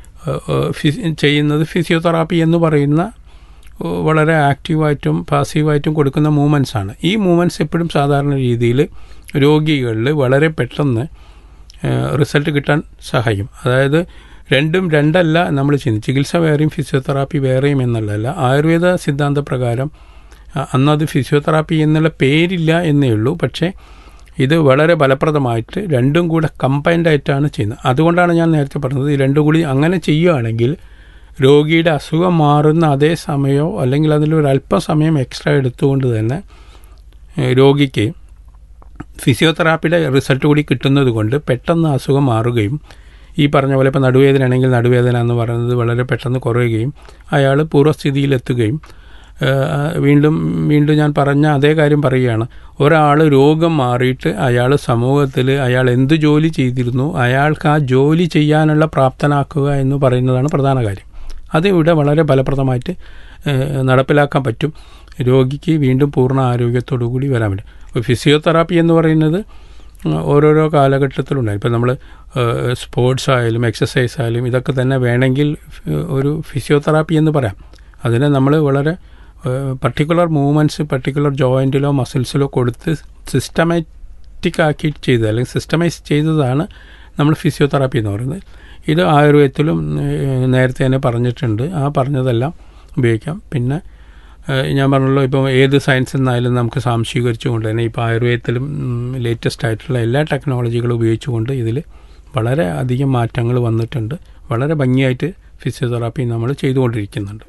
ചെയ്യുന്നത് ഫിസിയോതെറാപ്പി എന്ന് പറയുന്ന വളരെ ആക്റ്റീവായിട്ടും പാസീവായിട്ടും കൊടുക്കുന്ന മൂവ്മെൻറ്റ്സാണ്. ഈ മൂവ്മെൻറ്റ്സ് എപ്പോഴും സാധാരണ രീതിയിൽ രോഗികളിൽ വളരെ പെട്ടെന്ന് റിസൾട്ട് കിട്ടാൻ സഹായിക്കും. അതായത് രണ്ടും രണ്ടല്ല നമ്മൾ ചെയ്യുന്നത്. ചികിത്സ വേറെയും ഫിസിയോതെറാപ്പി വേറെയും എന്നുള്ളതല്ല. ആയുർവേദ സിദ്ധാന്ത പ്രകാരം അന്നത് ഫിസിയോതെറാപ്പി എന്നുള്ള പേരില്ല എന്നേ ഉള്ളൂ. പക്ഷേ ഇത് വളരെ ഫലപ്രദമായിട്ട് രണ്ടും കൂടെ കമ്പൈൻഡായിട്ടാണ് ചെയ്യുന്നത്. അതുകൊണ്ടാണ് ഞാൻ നേരത്തെ പറഞ്ഞത്, ഈ രണ്ടും കൂടി അങ്ങനെ ചെയ്യുകയാണെങ്കിൽ രോഗിയുടെ അസുഖം മാറുന്ന അതേ സമയമോ അല്ലെങ്കിൽ അതിലൊരു അല്പസമയം എക്സ്ട്രാ എടുത്തുകൊണ്ട് തന്നെ രോഗിക്ക് ഫിസിയോതെറാപ്പിയുടെ റിസൾട്ട് കൂടി കിട്ടുന്നത് കൊണ്ട് പെട്ടെന്ന് അസുഖം മാറുകയും ഈ പറഞ്ഞ പോലെ ഇപ്പോൾ നടുവേദന ആണെങ്കിൽ നടുവേദന എന്ന് പറയുന്നത് വളരെ പെട്ടെന്ന് കുറയുകയും അയാൾ പൂർവ്വസ്ഥിതിയിലെത്തുകയും വീണ്ടും വീണ്ടും ഞാൻ പറഞ്ഞ അതേ കാര്യം പറയുകയാണ്. ഒരാൾ രോഗം മാറിയിട്ട് അയാൾ സമൂഹത്തിൽ അയാൾ എന്ത് ജോലി ചെയ്തിരുന്നു അയാൾക്ക് ആ ജോലി ചെയ്യാനുള്ള പ്രാപ്തനാക്കുക എന്ന് പറയുന്നതാണ് പ്രധാന കാര്യം. അത് ഇവിടെ വളരെ ഫലപ്രദമായിട്ട് നടപ്പിലാക്കാൻ പറ്റും. രോഗിക്ക് വീണ്ടും പൂർണ്ണ ആരോഗ്യത്തോടു കൂടി വരാൻ പറ്റും. ഫിസിയോതെറാപ്പി എന്ന് പറയുന്നത് ഓരോരോ കാലഘട്ടത്തിലുണ്ടായി. ഇപ്പോൾ നമ്മൾ സ്പോർട്സ് ആയാലും എക്സസൈസ് ആയാലും ഇതൊക്കെ തന്നെ വേണമെങ്കിൽ ഒരു ഫിസിയോതെറാപ്പി എന്ന് പറയാം. അതിനെ നമ്മൾ വളരെ പർട്ടിക്കുലർ മൂവ്മെൻറ്റ്സ് പർട്ടിക്കുലർ ജോയിൻറ്റിലോ മസിൽസിലോ കൊടുത്ത് സിസ്റ്റമാറ്റിക് ആക്കി ചെയ്തത് അല്ലെങ്കിൽ സിസ്റ്റമൈസ് ചെയ്തതാണ് നമ്മൾ ഫിസിയോതെറാപ്പി എന്ന് പറയുന്നത്. ഇത് ആയുർവേദത്തിലും നേരത്തെ തന്നെ പറഞ്ഞിട്ടുണ്ട്. ആ പറഞ്ഞതെല്ലാം ഉപയോഗിക്കാം. പിന്നെ ഞാൻ പറഞ്ഞല്ലോ, ഇപ്പോൾ ഏത് സയൻസിൽ നിന്നായാലും നമുക്ക് സാംശീകരിച്ചുകൊണ്ട് തന്നെ ഇപ്പോൾ ആയുർവേദത്തിലും ലേറ്റസ്റ്റ് ആയിട്ടുള്ള എല്ലാ ടെക്നോളജികളും ഉപയോഗിച്ചുകൊണ്ട് ഇതിൽ വളരെ അധികം മാറ്റങ്ങൾ വന്നിട്ടുണ്ട്. വളരെ ഭംഗിയായിട്ട് ഫിസിയോതെറാപ്പി നമ്മൾ ചെയ്തുകൊണ്ടിരിക്കുന്നുണ്ട്.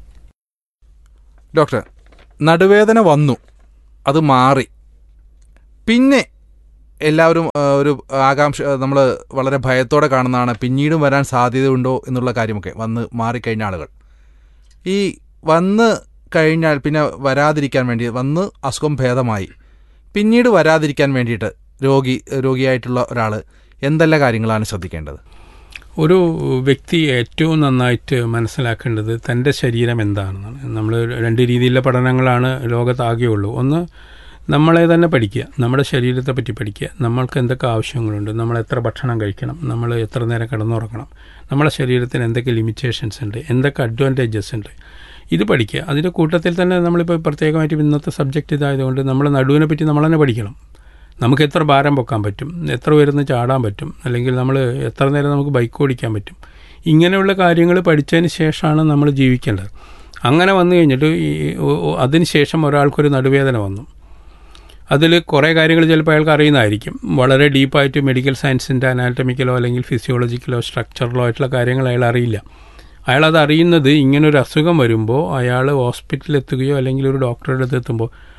ഡോക്ടർ, നടുവേദന വന്നു, അത് മാറി, പിന്നെ എല്ലാവരും ഒരു ആകാംക്ഷ, നമ്മൾ വളരെ ഭയത്തോടെ കാണുന്നതാണ് പിന്നീടും വരാൻ സാധ്യതയുണ്ടോ എന്നുള്ള കാര്യമൊക്കെ. വന്ന് മാറിക്കഴിഞ്ഞ ആളുകൾ ഈ വന്ന് കഴിഞ്ഞാൽ പിന്നെ വരാതിരിക്കാൻ വേണ്ടി, വന്ന് അസുഖം ഭേദമായി പിന്നീട് വരാതിരിക്കാൻ വേണ്ടിയിട്ട് രോഗി രോഗിയായിട്ടുള്ള ഒരാൾ എന്തെല്ലാം കാര്യങ്ങളാണ് ശ്രദ്ധിക്കേണ്ടത്? ഒരു വ്യക്തി ഏറ്റവും നന്നായിട്ട് മനസ്സിലാക്കേണ്ടത് തൻ്റെ ശരീരം എന്താണെന്നാണ്. നമ്മൾ രണ്ട് രീതിയിലുള്ള പഠനങ്ങളാണ് ലോകത്താകെയുള്ളൂ. ഒന്ന്, നമ്മളെ തന്നെ പഠിക്കുക, നമ്മുടെ ശരീരത്തെ പറ്റി പഠിക്കുക. നമ്മൾക്ക് എന്തൊക്കെ ആവശ്യങ്ങളുണ്ട്, നമ്മൾ എത്ര ഭക്ഷണം കഴിക്കണം, നമ്മൾ എത്ര നേരം കിടന്നുറങ്ങണം, നമ്മുടെ ശരീരത്തിന് എന്തൊക്കെ ലിമിറ്റേഷൻസ് ഉണ്ട്, എന്തൊക്കെ അഡ്വാൻറ്റേജസ് ഉണ്ട്, ഇത് പഠിക്കുക. അതിൻ്റെ കൂട്ടത്തിൽ തന്നെ നമ്മളിപ്പോൾ പ്രത്യേകമായിട്ട് ഇന്നത്തെ സബ്ജക്റ്റ് ഇതായതുകൊണ്ട് നമ്മൾ നടുവിനെ പറ്റി നമ്മൾ തന്നെ പഠിക്കണം. നമുക്ക് എത്ര ഭാരം പൊക്കാൻ പറ്റും, എത്ര ഉയർന്ന് ചാടാൻ പറ്റും, അല്ലെങ്കിൽ നമ്മൾ എത്ര നേരം നമുക്ക് ബൈക്ക് ഓടിക്കാൻ പറ്റും, ഇങ്ങനെയുള്ള കാര്യങ്ങൾ പഠിച്ചതിന് ശേഷമാണ് നമ്മൾ ജീവിക്കേണ്ടത്. അങ്ങനെ വന്നു കഴിഞ്ഞിട്ട് ഈ അതിന് ശേഷം ഒരാൾക്കൊരു നടുവേദന വന്നു, അതിൽ കുറേ കാര്യങ്ങൾ ചിലപ്പോൾ അയാൾക്ക് അറിയുന്നതായിരിക്കും. വളരെ ഡീപ്പായിട്ട് മെഡിക്കൽ സയൻസിൻ്റെ അനാറ്റമിക്കലോ അല്ലെങ്കിൽ ഫിസിയോളജിക്കലോ സ്ട്രക്ചറലോ ആയിട്ടുള്ള കാര്യങ്ങൾ അയാൾ അറിയില്ല. അയാളത് അറിയുന്നത് ഇങ്ങനൊരു അസുഖം വരുമ്പോൾ അയാൾ ഹോസ്പിറ്റലിൽ എത്തുകയോ അല്ലെങ്കിൽ ഒരു ഡോക്ടറുടെ അടുത്ത് എത്തുമ്പോൾ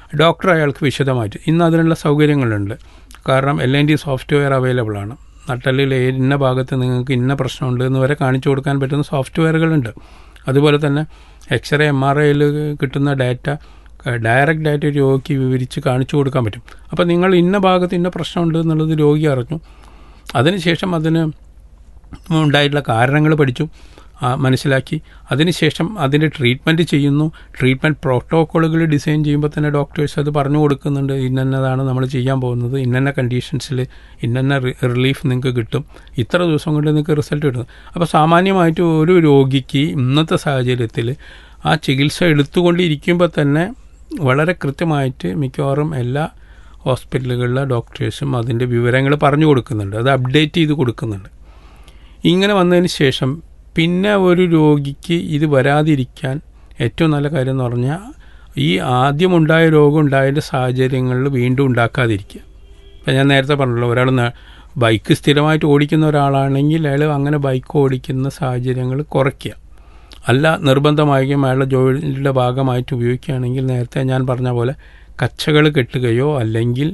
ഡോക്ടർ അയാൾക്ക് വിശദമായിട്ട് ഇന്ന് അതിനുള്ള സൗകര്യങ്ങളുണ്ട്. കാരണം L N D software available ആണ്. നട്ടലിൽ ഇന്ന ഭാഗത്ത് നിങ്ങൾക്ക് ഇന്ന പ്രശ്നമുണ്ട് എന്ന് വരെ കാണിച്ചു കൊടുക്കാൻ പറ്റുന്ന സോഫ്റ്റ്വെയറുകളുണ്ട്. അതുപോലെ തന്നെ എക്സ്റേ എം ആർ ഐയിൽ കിട്ടുന്ന ഡാറ്റ ഡയറക്റ്റ് ഡാറ്റ രോഗിക്ക് വിവരിച്ച് കാണിച്ചു കൊടുക്കാൻ പറ്റും. അപ്പോൾ നിങ്ങൾ ഇന്ന ഭാഗത്ത് ഇന്ന പ്രശ്നമുണ്ട് എന്നുള്ളത് രോഗി അറിഞ്ഞു. അതിനുശേഷം അതിന് ഉണ്ടായിട്ടുള്ള കാരണങ്ങൾ പഠിച്ചു, മനസ്സിലാക്കി. അതിനുശേഷം അതിൻ്റെ ട്രീറ്റ്മെൻറ്റ് ചെയ്യുന്നു. ട്രീറ്റ്മെൻറ്റ് പ്രോട്ടോക്കോളുകൾ ഡിസൈൻ ചെയ്യുമ്പോൾ തന്നെ ഡോക്ടേഴ്സ് അത് പറഞ്ഞു കൊടുക്കുന്നുണ്ട്. ഇന്നതാണ് നമ്മൾ ചെയ്യാൻ പോകുന്നത്, ഇന്ന കണ്ടീഷൻസിൽ ഇന്ന റിലീഫ് നിങ്ങൾക്ക് കിട്ടും, ഇത്ര ദിവസം കൊണ്ട് നിങ്ങൾക്ക് റിസൾട്ട് കിട്ടും. അപ്പോൾ സാമാന്യമായിട്ട് ഒരു രോഗിക്ക് ഇന്നത്തെ സാഹചര്യത്തിൽ ആ ചികിത്സ എടുത്തുകൊണ്ടിരിക്കുമ്പോൾ തന്നെ വളരെ കൃത്യമായിട്ട് മിക്കവാറും എല്ലാ ഹോസ്പിറ്റലുകളിലെ ഡോക്ടേഴ്സും അതിൻ്റെ വിവരങ്ങൾ പറഞ്ഞു കൊടുക്കുന്നുണ്ട്, അത് അപ്ഡേറ്റ് ചെയ്ത് കൊടുക്കുന്നുണ്ട്. ഇങ്ങനെ വന്നതിന് ശേഷം പിന്നെ ഒരു രോഗിക്ക് ഇത് വരാതിരിക്കാൻ ഏറ്റവും നല്ല കാര്യം എന്ന് പറഞ്ഞാൽ ഈ ആദ്യമുണ്ടായ രോഗം ഉണ്ടായതിൻ്റെ സാഹചര്യങ്ങളിൽ വീണ്ടും ഉണ്ടാക്കാതിരിക്കുക. ഇപ്പം ഞാൻ നേരത്തെ പറഞ്ഞല്ലോ, ഒരാൾ ബൈക്ക് സ്ഥിരമായിട്ട് ഓടിക്കുന്ന ഒരാളാണെങ്കിൽ അയാൾ അങ്ങനെ ബൈക്ക് ഓടിക്കുന്ന സാഹചര്യങ്ങൾ കുറയ്ക്കുക. അല്ല നിർബന്ധമായും അയാളുടെ ജോലിയുടെ ഭാഗമായിട്ട് ഉപയോഗിക്കുകയാണെങ്കിൽ നേരത്തെ ഞാൻ പറഞ്ഞ പോലെ കച്ചകൾ കെട്ടുകയോ അല്ലെങ്കിൽ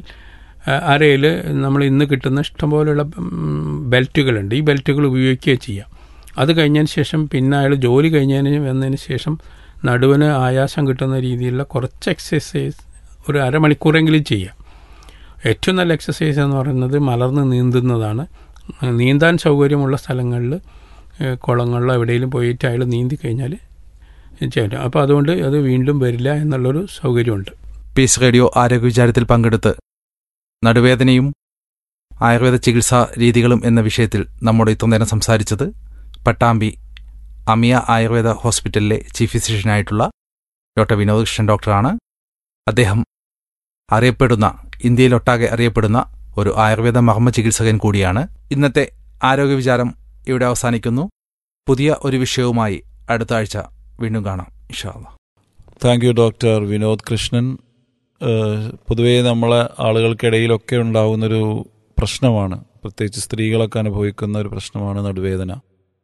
അരയിൽ നമ്മൾ ഇന്ന് കിട്ടുന്ന ഇഷ്ടംപോലെയുള്ള ബെൽറ്റുകളുണ്ട്, ഈ ബെൽറ്റുകൾ ഉപയോഗിക്കുകയോ ചെയ്യാം. അത് കഴിഞ്ഞതിന് ശേഷം പിന്നെ അയാൾ ജോലി കഴിഞ്ഞതിന് വന്നതിന് ശേഷം നടുവിന് ആയാസം കിട്ടുന്ന രീതിയിലുള്ള കുറച്ച് എക്സസൈസ് ഒരു അരമണിക്കൂറെങ്കിലും ചെയ്യാം. ഏറ്റവും നല്ല എക്സസൈസ് എന്ന് പറയുന്നത് മലർന്ന് നീന്തുന്നതാണ്. നീന്താൻ സൗകര്യമുള്ള സ്ഥലങ്ങളിൽ കുളങ്ങളിലോ എവിടെയെങ്കിലും പോയിട്ട് അയാൾ നീന്തി കഴിഞ്ഞാൽ ചെയ്യാം. അപ്പോൾ അതുകൊണ്ട് അത് വീണ്ടും വരില്ല എന്നുള്ളൊരു സൗകര്യമുണ്ട്. പീസ് റേഡിയോ ആരോഗ്യ വിചാരത്തിൽ പങ്കെടുത്ത് നടുവേദനയും ആയുർവേദ ചികിത്സാ രീതികളും എന്ന വിഷയത്തിൽ നമ്മോട് ഇത്ര നേരം സംസാരിച്ചത് പട്ടാമ്പി അമിയ ആയുർവേദ ഹോസ്പിറ്റലിലെ ചീഫ് ഫിസിഷ്യനായിട്ടുള്ള ഡോക്ടർ വിനോദ് കൃഷ്ണൻ ഡോക്ടറാണ്. അദ്ദേഹം അറിയപ്പെടുന്ന, ഇന്ത്യയിലൊട്ടാകെ അറിയപ്പെടുന്ന ഒരു ആയുർവേദ മർമ്മ ചികിത്സകൻ കൂടിയാണ്. ഇന്നത്തെ ആരോഗ്യ വിചാരം ഇവിടെ അവസാനിക്കുന്നു. പുതിയ ഒരു വിഷയവുമായി അടുത്ത ആഴ്ച വീണ്ടും കാണാം ഇൻഷാ അല്ലാഹ്. Thank you doctor Vinod Krishnan. പൊതുവേ നമ്മളെ ആളുകൾക്കിടയിലൊക്കെ ഉണ്ടാകുന്നൊരു പ്രശ്നമാണ്, പ്രത്യേകിച്ച് സ്ത്രീകളൊക്കെ അനുഭവിക്കുന്ന ഒരു പ്രശ്നമാണ് നടുവേദന.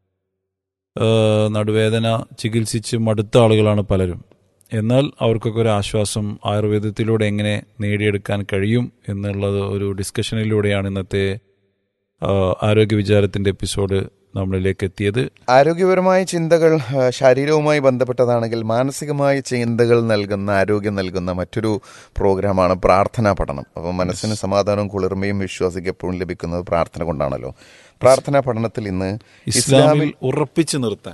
നടുവേദന ചികിത്സിച്ച് മടുത്ത ആളുകളാണ് പലരും. എന്നാൽ അവർക്കൊക്കെ ഒരു ആശ്വാസം ആയുർവേദത്തിലൂടെ എങ്ങനെ നേടിയെടുക്കാൻ കഴിയും എന്നുള്ളത് ഒരു ഡിസ്കഷനിലൂടെയാണ് ഇന്നത്തെ ആരോഗ്യ വിചാരത്തിൻ്റെ എപ്പിസോഡ് നമ്മളിലേക്ക് എത്തിയത്. ആരോഗ്യപരമായ ചിന്തകൾ ശരീരവുമായി ബന്ധപ്പെട്ടതാണെങ്കിൽ മാനസികമായ ചിന്തകൾ നൽകുന്ന, ആരോഗ്യം നൽകുന്ന മറ്റൊരു പ്രോഗ്രാമാണ് പ്രാർത്ഥനാ പഠനം. അപ്പോൾ മനസ്സിന് സമാധാനവും കുളിർമയും വിശ്വാസിക്ക് ലഭിക്കുന്നത് പ്രാർത്ഥന കൊണ്ടാണല്ലോ. പ്രാർത്ഥനാ പഠനത്തിൽ ഇന്ന് ഇസ്ലാമിൽ ഉറപ്പിച്ചു നിർത്താൻ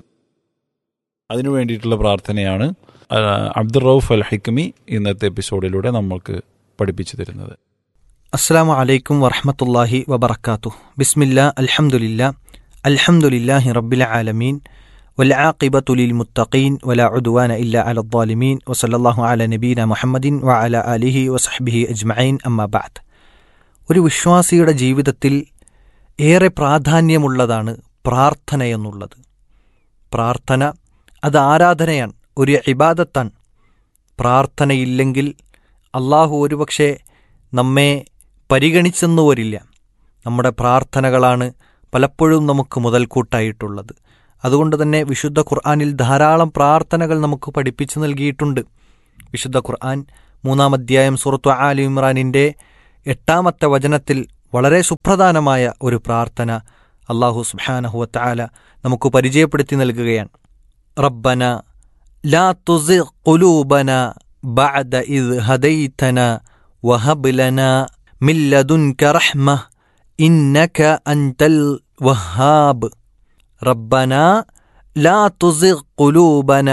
അതിനു വേണ്ടിയിട്ടുള്ള പ്രാർത്ഥനയാണ് അബ്ദുർ റൌഫ് അൽ ഹിക്മി ഇന്നത്തെ എപ്പിസോഡിലൂടെ നമ്മൾക്ക് പഠിപ്പിച്ചു തരുന്നത്. അസ്സലാമു അലൈക്കും വറഹ്മത്തുള്ളാഹി വബറകാതുഹു. ബിസ്മില്ലാ അൽഹംദുലില്ലാ അൽഹംദുലില്ലാഹി റബ്ബിൽ ആലമീൻ വൽആഖിബതു ലിൽ മുത്തഖീൻ വലാ ഉദ്വാന ഇല്ലാ അലൽ ളാലിമീൻ വസല്ലല്ലാഹു അലാ നബീന മുഹമ്മദിൻ വഅലാ ആലിഹി വസഹ്ബിഹി അജ്മഈൻ അമ്മാ ബഅദ്. ഒരു വിശ്വാസിയുടെ ജീവിതത്തിൽ ഏറെ പ്രാധാന്യമുള്ളതാണ് പ്രാർത്ഥനയെന്നുള്ളത്. പ്രാർത്ഥന അത് ആരാധനയാണ്, ഒരു ഇബാദത്താണ്. പ്രാർത്ഥനയില്ലെങ്കിൽ അള്ളാഹു ഒരുപക്ഷെ നമ്മെ പരിഗണിച്ചെന്നു വരില്ല. നമ്മുടെ പ്രാർത്ഥനകളാണ് പലപ്പോഴും നമുക്ക് മുതൽക്കൂട്ടായിട്ടുള്ളത്. അതുകൊണ്ട് തന്നെ വിശുദ്ധ ഖുർആനിൽ ധാരാളം പ്രാർത്ഥനകൾ നമുക്ക് പഠിപ്പിച്ചു നൽകിയിട്ടുണ്ട്. വിശുദ്ധ ഖുർആൻ മൂന്നാം അധ്യായം സൂറത്തു ആലി ഇമ്രാനിൻ്റെ എട്ടാമത്തെ വചനത്തിൽ വളരെ സുപ്രധാനമായ ഒരു പ്രാർത്ഥന അല്ലാഹു സുബ്ഹാനഹു വ തആല നമുക്ക് പരിചയപ്പെടുത്തി നൽകുകയാണ്. റബ്ബന ലാ തുസിഗ് ഖുലൂബന ബഅദ ഇദ് ഹദൈതന വഹബ് ലനാ മിൻ ലദുൻക റഹ്മ ഇന്നക അൻതൽ വഹാബ്. റബ്ബന ലാ തുസിഗ് ഖുലൂബന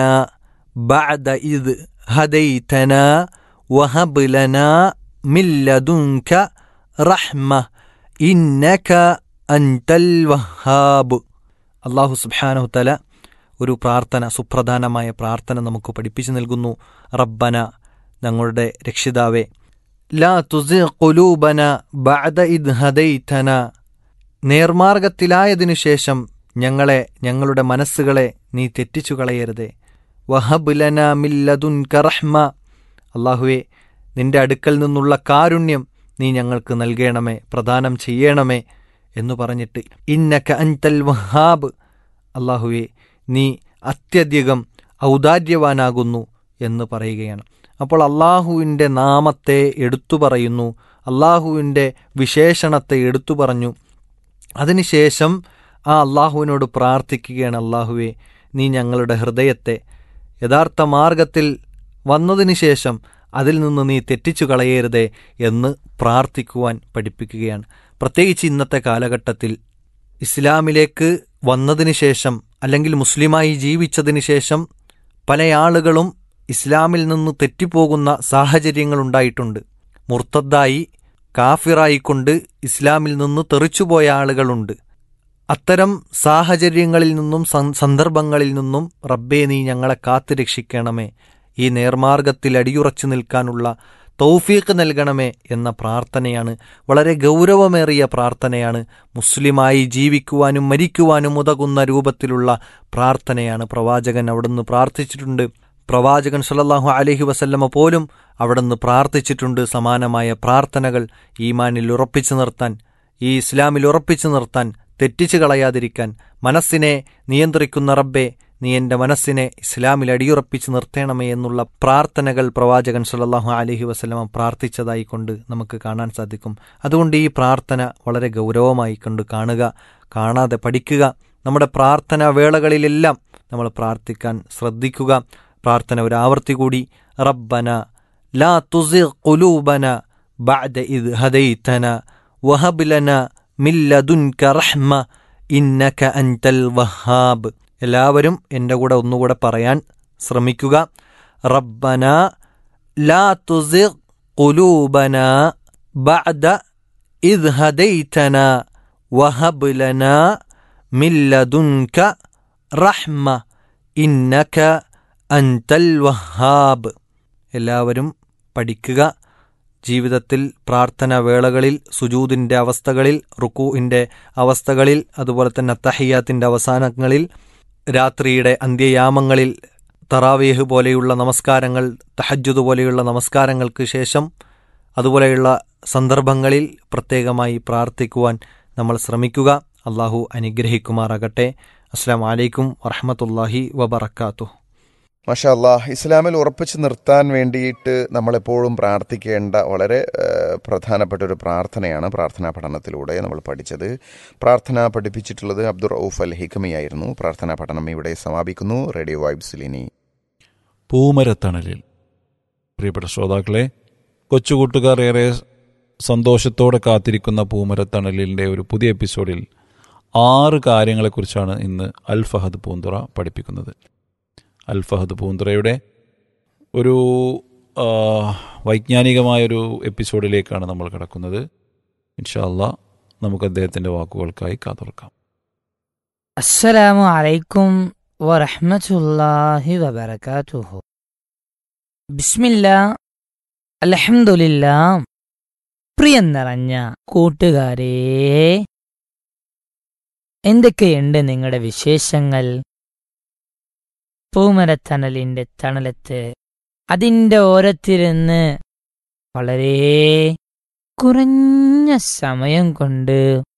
ബഅദ ഇദ് ഹദൈതന വഹബ് ലനാ മിൻ ലദുൻക റഹ്മ ഇന്നക അൻതൽ വഹാബ്. അല്ലാഹു സുബ്ഹാനഹു തആല ഒരു പ്രാർത്ഥന, സുപ്രധാനമായ പ്രാർത്ഥന നമുക്ക് പഠിപ്പിച്ചു നൽകുന്നു. റബ്ബന, ഞങ്ങളുടെ രക്ഷിതാവേ, ലാ തുസിഗ് ഖുലൂബന ബഅദ ഇദ് ഹദൈതന, നേർമാർഗത്തിലായതിനു ശേഷം ഞങ്ങളെ, ഞങ്ങളുടെ മനസ്സുകളെ നീ തെറ്റിച്ചു കളയരുതേ. വഹബ് ലനാ മിൻ ലദുൻക റഹ്മ, അല്ലാഹുവേ, നിന്റെ അടുക്കൽ നിന്നുള്ള കാരുണ്യം നീ ഞങ്ങൾക്ക് നൽകണമേ, പ്രദാനം ചെയ്യണമേ എന്നു പറഞ്ഞിട്ട് ഇന്നക അൻതൽ വഹാബ്, അല്ലാഹുവേ, നീ അത്യധികം ഔദാര്യവാനാകുന്നു എന്ന് പറയുകയാണ്. അപ്പോൾ അള്ളാഹുവിൻ്റെ നാമത്തെ എടുത്തു പറയുന്നു, അള്ളാഹുവിൻ്റെ വിശേഷണത്തെ എടുത്തു പറഞ്ഞു. അതിനുശേഷം ആ അള്ളാഹുവിനോട് പ്രാർത്ഥിക്കുകയാണ്, അള്ളാഹുവേ നീ ഞങ്ങളുടെ ഹൃദയത്തെ യഥാർത്ഥ മാർഗത്തിൽ വന്നതിന് ശേഷം അതിൽ നിന്ന് നീ തെറ്റിച്ചു കളയരുതേ എന്ന് പ്രാർത്ഥിക്കുവാൻ പഠിപ്പിക്കുകയാണ്. പ്രത്യേകിച്ച് ഇന്നത്തെ കാലഘട്ടത്തിൽ ഇസ്ലാമിലേക്ക് വന്നതിന് ശേഷം അല്ലെങ്കിൽ മുസ്ലിമായി ജീവിച്ചതിന് ശേഷം പല ആളുകളും ഇസ്ലാമിൽ നിന്ന് തെറ്റിപ്പോകുന്ന സാഹചര്യങ്ങളുണ്ടായിട്ടുണ്ട്. മുർത്തദ്ദായി കാഫിറായിക്കൊണ്ട് ഇസ്ലാമിൽ നിന്ന് തെറിച്ചുപോയ ആളുകളുണ്ട്. അത്തരം സാഹചര്യങ്ങളിൽ നിന്നും സന്ദർഭങ്ങളിൽ നിന്നും റബ്ബേ നീ ഞങ്ങളെ കാത്തു രക്ഷിക്കണമേ, ഈ നേർമാർഗത്തിൽ അടിയുറച്ചു നിൽക്കാനുള്ള തൗഫീഖ് നൽകണമേ എന്ന പ്രാർത്ഥനയാണ്. വളരെ ഗൗരവമേറിയ പ്രാർത്ഥനയാണ്. മുസ്ലിമായി ജീവിക്കുവാനും മരിക്കുവാനും ഉതകുന്ന രൂപത്തിലുള്ള പ്രാർത്ഥനയാണ് പ്രവാചകൻ അവിടുന്ന് പ്രാർത്ഥിച്ചിട്ടുണ്ട്. പ്രവാചകൻ സല്ലല്ലാഹു അലൈഹി വസല്ലമ പോലും അവിടുന്ന് പ്രാർത്ഥിച്ചിട്ടുണ്ട് സമാനമായ പ്രാർത്ഥനകൾ, ഈമാനിൽ ഉറപ്പിച്ചു നിർത്താൻ, ഈ ഇസ്ലാമിൽ ഉറപ്പിച്ചു നിർത്താൻ, തെറ്റിച്ചു കളയാതിരിക്കാൻ. മനസ്സിനെ നിയന്ത്രിക്കുന്ന റബ്ബേ നീ എൻ്റെ മനസ്സിനെ ഇസ്ലാമിൽ അടിയുറപ്പിച്ച് നിർത്തണമേ എന്നുള്ള പ്രാർത്ഥനകൾ പ്രവാചകൻ സല്ലല്ലാഹു അലൈഹി വസല്ലമ പ്രാർത്ഥിച്ചതായി കൊണ്ട് നമുക്ക് കാണാൻ സാധിക്കും. അതുകൊണ്ട് ഈ പ്രാർത്ഥന വളരെ ഗൗരവമായി കൊണ്ട് കാണുക, കാണാതെ പഠിക്കുക. നമ്മുടെ പ്രാർത്ഥനാ വേളകളിലെല്ലാം നമ്മൾ പ്രാർത്ഥിക്കാൻ ശ്രദ്ധിക്കുക. പ്രാർത്ഥന ഒരു ആവർത്തി കൂടി, റബ്ബന ലാ തുസിഗ് ഖുലൂബന ബഅദ ഇദ് ഹദൈതന വഹബ് ലനാ മിൻ ലദുൻക റഹ്മ ഇന്നക അൻതൽ വഹാബ്. എല്ലാവരും എൻ്റെ കൂടെ ഒന്നുകൂടെ പറയാൻ ശ്രമിക്കുക. റബ്ബന ലാ തുസിഗ് ഖുലൂബന ബഅദ ഇദ് ഹദൈതന വഹബ് ലനാ മിൻ ലദുൻക റഹ്മ ഇന്നക അൻതൽ വഹാബ്. എല്ലാവരും പഠിക്കുക. ജീവിതത്തിൽ പ്രാർത്ഥനാ വേളകളിൽ, സുജൂദിൻ്റെ അവസ്ഥകളിൽ, റുക്കൂഇൻ്റെ അവസ്ഥകളിൽ, അതുപോലെ തന്നെ തഹിയ്യാത്തിൻ്റെ അവസാനങ്ങളിൽ, രാത്രിയുടെ അന്ത്യയാമങ്ങളിൽ, തറാവീഹ് പോലെയുള്ള നമസ്കാരങ്ങൾ, തഹജ്ജുദ് പോലെയുള്ള നമസ്കാരങ്ങൾക്ക് ശേഷം, അതുപോലെയുള്ള സന്ദർഭങ്ങളിൽ പ്രത്യേകമായി പ്രാർത്ഥിക്കുവാൻ നമ്മൾ ശ്രമിക്കുക. അള്ളാഹു അനുഗ്രഹിക്കുമാറാകട്ടെ. അസ്സലാമു അലൈക്കും വറഹ്മത്തുള്ളാഹി വബറകാതുഹു. മാഷാ അല്ലാഹ്, ഇസ്ലാമിൽ ഉറപ്പിച്ചു നിർത്താൻ വേണ്ടിയിട്ട് നമ്മളെപ്പോഴും പ്രാർത്ഥിക്കേണ്ട വളരെ പ്രധാനപ്പെട്ട ഒരു പ്രാർത്ഥനയാണ് പ്രാർത്ഥനാ പഠനത്തിലൂടെ നമ്മൾ പഠിച്ചത്. പ്രാർത്ഥന പഠിപ്പിച്ചിട്ടുള്ളത് അബ്ദുർ റഊഫ് അൽ ഹിക്കമിയായിരുന്നു. പ്രാർത്ഥനാ പഠനം ഇവിടെ സമാപിക്കുന്നു. റേഡിയോ വൈബ്സിൽ ഇനി പൂമരത്തണലിൽ. പ്രിയപ്പെട്ട ശ്രോതാക്കളെ, കൊച്ചുകൂട്ടുകാർ ഏറെ സന്തോഷത്തോടെ കാത്തിരിക്കുന്ന പൂമരത്തണലിൻ്റെ ഒരു പുതിയ എപ്പിസോഡിൽ ആറ് കാര്യങ്ങളെക്കുറിച്ചാണ് ഇന്ന് അൽ ഫഹദ് പൂന്തുറ പഠിപ്പിക്കുന്നത്. അൽ ഫഹദ് പൂന്തുറയുടെ ഒരു വൈജ്ഞാനികമായൊരു എപ്പിസോഡിലേക്കാണ് നമ്മൾ കിടക്കുന്നത്. ഇൻഷാ അല്ലാഹ് നമുക്ക് അദ്ദേഹത്തിൻ്റെ വാക്കുകൾക്കായി കാതോർക്കാം. അസ്സലാമു അലൈക്കും വറഹ്മത്തുള്ളാഹി വബറകാതുഹു. ബിസ്മില്ലാ, അൽഹംദുലില്ലാ. പ്രിയം നിറഞ്ഞ കൂട്ടുകാരേ, എന്തൊക്കെയുണ്ട് നിങ്ങളുടെ വിശേഷങ്ങൾ? പൂമരത്തണലിൻ്റെ തണലത്ത് അതിൻ്റെ ഓരത്തിരുന്ന് വളരെ കുറഞ്ഞ സമയം കൊണ്ട്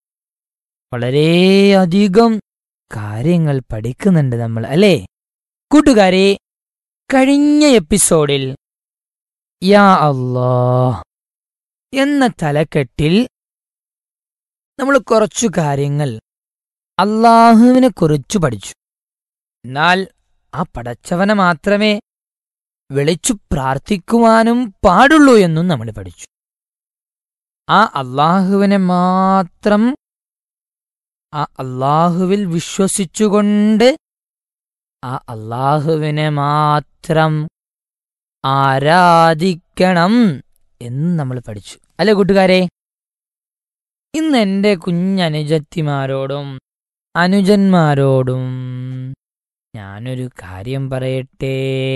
വളരെയധികം കാര്യങ്ങൾ പഠിക്കുന്നുണ്ട് നമ്മൾ, അല്ലേ കൂട്ടുകാരെ? കഴിഞ്ഞ എപ്പിസോഡിൽ യാ അല്ലാഹ് എന്ന തലക്കെട്ടിൽ നമ്മൾ കുറച്ചു കാര്യങ്ങൾ അള്ളാഹുവിനെ കുറിച്ചു പഠിച്ചു. എന്നാൽ ആ പടച്ചവനെ മാത്രമേ വിളിച്ചു പ്രാർത്ഥിക്കുവാനും പാടുള്ളൂ എന്നും നമ്മൾ പഠിച്ചു. ആ അള്ളാഹുവിനെ മാത്രം, ആ അള്ളാഹുവിൽ വിശ്വസിച്ചുകൊണ്ട് ആ അള്ളാഹുവിനെ മാത്രം ആരാധിക്കണം എന്ന് നമ്മൾ പഠിച്ചു, അല്ലേ കൂട്ടുകാരെ? ഇന്ന് എൻ്റെ കുഞ്ഞനുജത്തിമാരോടും അനുജന്മാരോടും ഞാനൊരു കാര്യം പറയട്ടെ.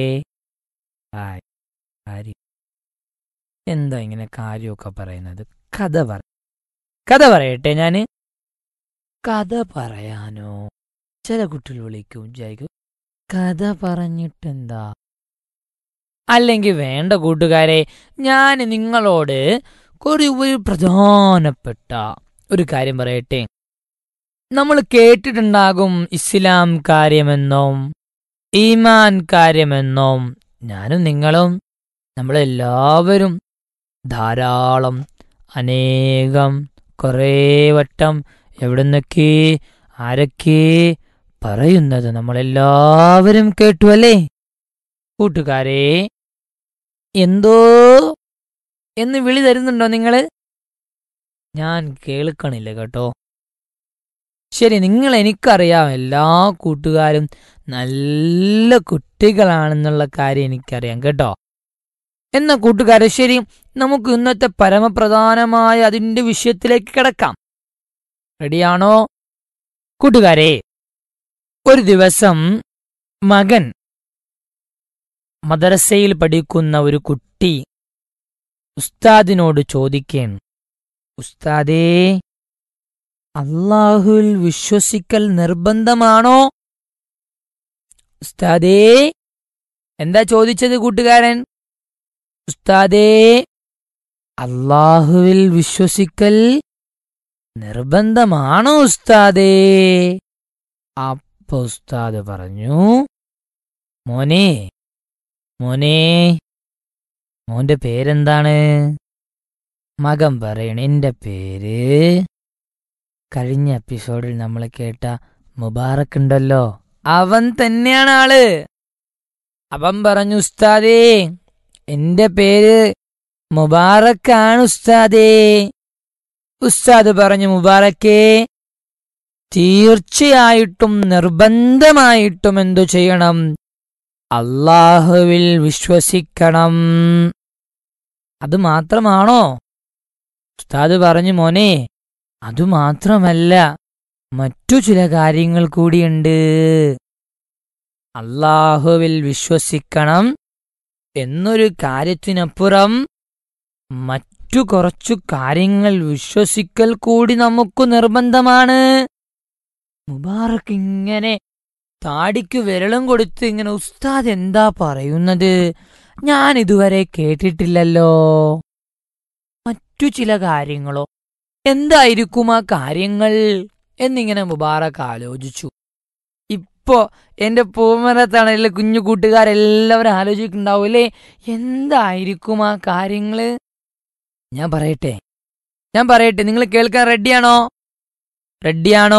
കാര്യം എന്താ ഇങ്ങനെ കാര്യമൊക്കെ പറയുന്നത്? കഥ പറ കഥ പറയട്ടെ. ഞാന് കഥ പറയാനോ? ചില കുട്ടികൾ വിളിക്കും, വിചാരിക്കും കഥ പറഞ്ഞിട്ടെന്താ. അല്ലെങ്കിൽ വേണ്ട കൂട്ടുകാരെ, ഞാൻ നിങ്ങളോട് ഒരു ഒരു പ്രധാനപ്പെട്ട ഒരു കാര്യം പറയട്ടെ. നമ്മൾ കേട്ടിട്ടുണ്ടാകും ഇസ്ലാം കാര്യമെന്നോം ഈമാൻ കാര്യമെന്നോം. ഞാനും നിങ്ങളും നമ്മളെല്ലാവരും ധാരാളം അനേകം കുറേ വട്ടം എവിടുന്നൊക്കെ ആരൊക്കെ പറയുന്നത് നമ്മളെല്ലാവരും കേട്ടു അല്ലേ? കൂട്ടുകാരെ, എന്തോ എന്ന് വിളി തരുന്നുണ്ടോ നിങ്ങള്? ഞാൻ കേൾക്കണില്ല കേട്ടോ. ശരി, നിങ്ങൾ എനിക്കറിയാം എല്ലാ കൂട്ടുകാരും നല്ല കുട്ടികളാണെന്നുള്ള കാര്യം എനിക്കറിയാം കേട്ടോ. എന്ന കൂട്ടുകാരെ, ശരി, നമുക്ക് ഇന്നത്തെ പരമപ്രധാനമായ അതിന്റെ വിഷയത്തിലേക്ക് കിടക്കാം. റെഡിയാണോ കൂട്ടുകാരെ? ഒരു ദിവസം മകൻ, മദ്രസയിൽ പഠിക്കുന്ന ഒരു കുട്ടി ഉസ്താദിനോട് ചോദിക്കുകയാണ്, ഉസ്താദേ, അല്ലാഹുവിൽ വിശ്വസിക്കൽ നിർബന്ധമാണോ? ഉസ്താദേ, എന്താ ചോദിച്ചത് കൂട്ടുകാരൻ? ഉസ്താദേ, അല്ലാഹുവിൽ വിശ്വസിക്കൽ നിർബന്ധമാണോ ഉസ്താദേ? അപ്പൊ ഉസ്താദ് പറഞ്ഞു, മോനെ മോനെ മോന്റെ പേരെന്താണ്? മകൻ പറയണ, എന്റെ പേര് കഴിഞ്ഞ എപ്പിസോഡിൽ നമ്മൾ കേട്ട മുബാറക് ഉണ്ടല്ലോ, അവൻ തന്നെയാണ് ആള്. അവൻ പറഞ്ഞു, ഉസ്താദേ, എന്റെ പേര് മുബാറക്കാണ് ഉസ്താദേ. ഉസ്താദ് പറഞ്ഞു, മുബാറക്കേ, തീർച്ചയായിട്ടും നിർബന്ധമായിട്ടും എന്തു ചെയ്യണം? അല്ലാഹുവിൽ വിശ്വസിക്കണം. അത് മാത്രമാണോ? ഉസ്താദ് പറഞ്ഞു, മോനെ, അതുമാത്രമല്ല, മറ്റു ചില കാര്യങ്ങൾ കൂടിയുണ്ട്. അല്ലാഹുവിൽ വിശ്വസിക്കണം എന്നൊരു കാര്യത്തിനപ്പുറം മറ്റു കുറച്ചു കാര്യങ്ങൾ വിശ്വസിക്കൽ കൂടി നമുക്ക് നിർബന്ധമാണ്. മുബാറക് ഇങ്ങനെ താടിക്ക് വിരളം കൊടുത്ത് ഇങ്ങനെ, ഉസ്താദ് എന്താ പറയുന്നത്? ഞാൻ ഇതുവരെ കേട്ടിട്ടില്ലല്ലോ. മറ്റു ചില കാര്യങ്ങളോ? എന്തായിരിക്കും ആ കാര്യങ്ങൾ എന്നിങ്ങനെ മുബാറക് ആലോചിച്ചു. ഇപ്പോ എന്റെ പൂമരത്താണല്ലേ കുഞ്ഞു കൂട്ടുകാരെല്ലാവരും ആലോചിക്കുന്നുണ്ടാവൂലേ, എന്തായിരിക്കും ആ കാര്യങ്ങള്? ഞാൻ പറയട്ടെ ഞാൻ പറയട്ടെ നിങ്ങൾ കേൾക്കാൻ റെഡിയാണോ? റെഡിയാണോ?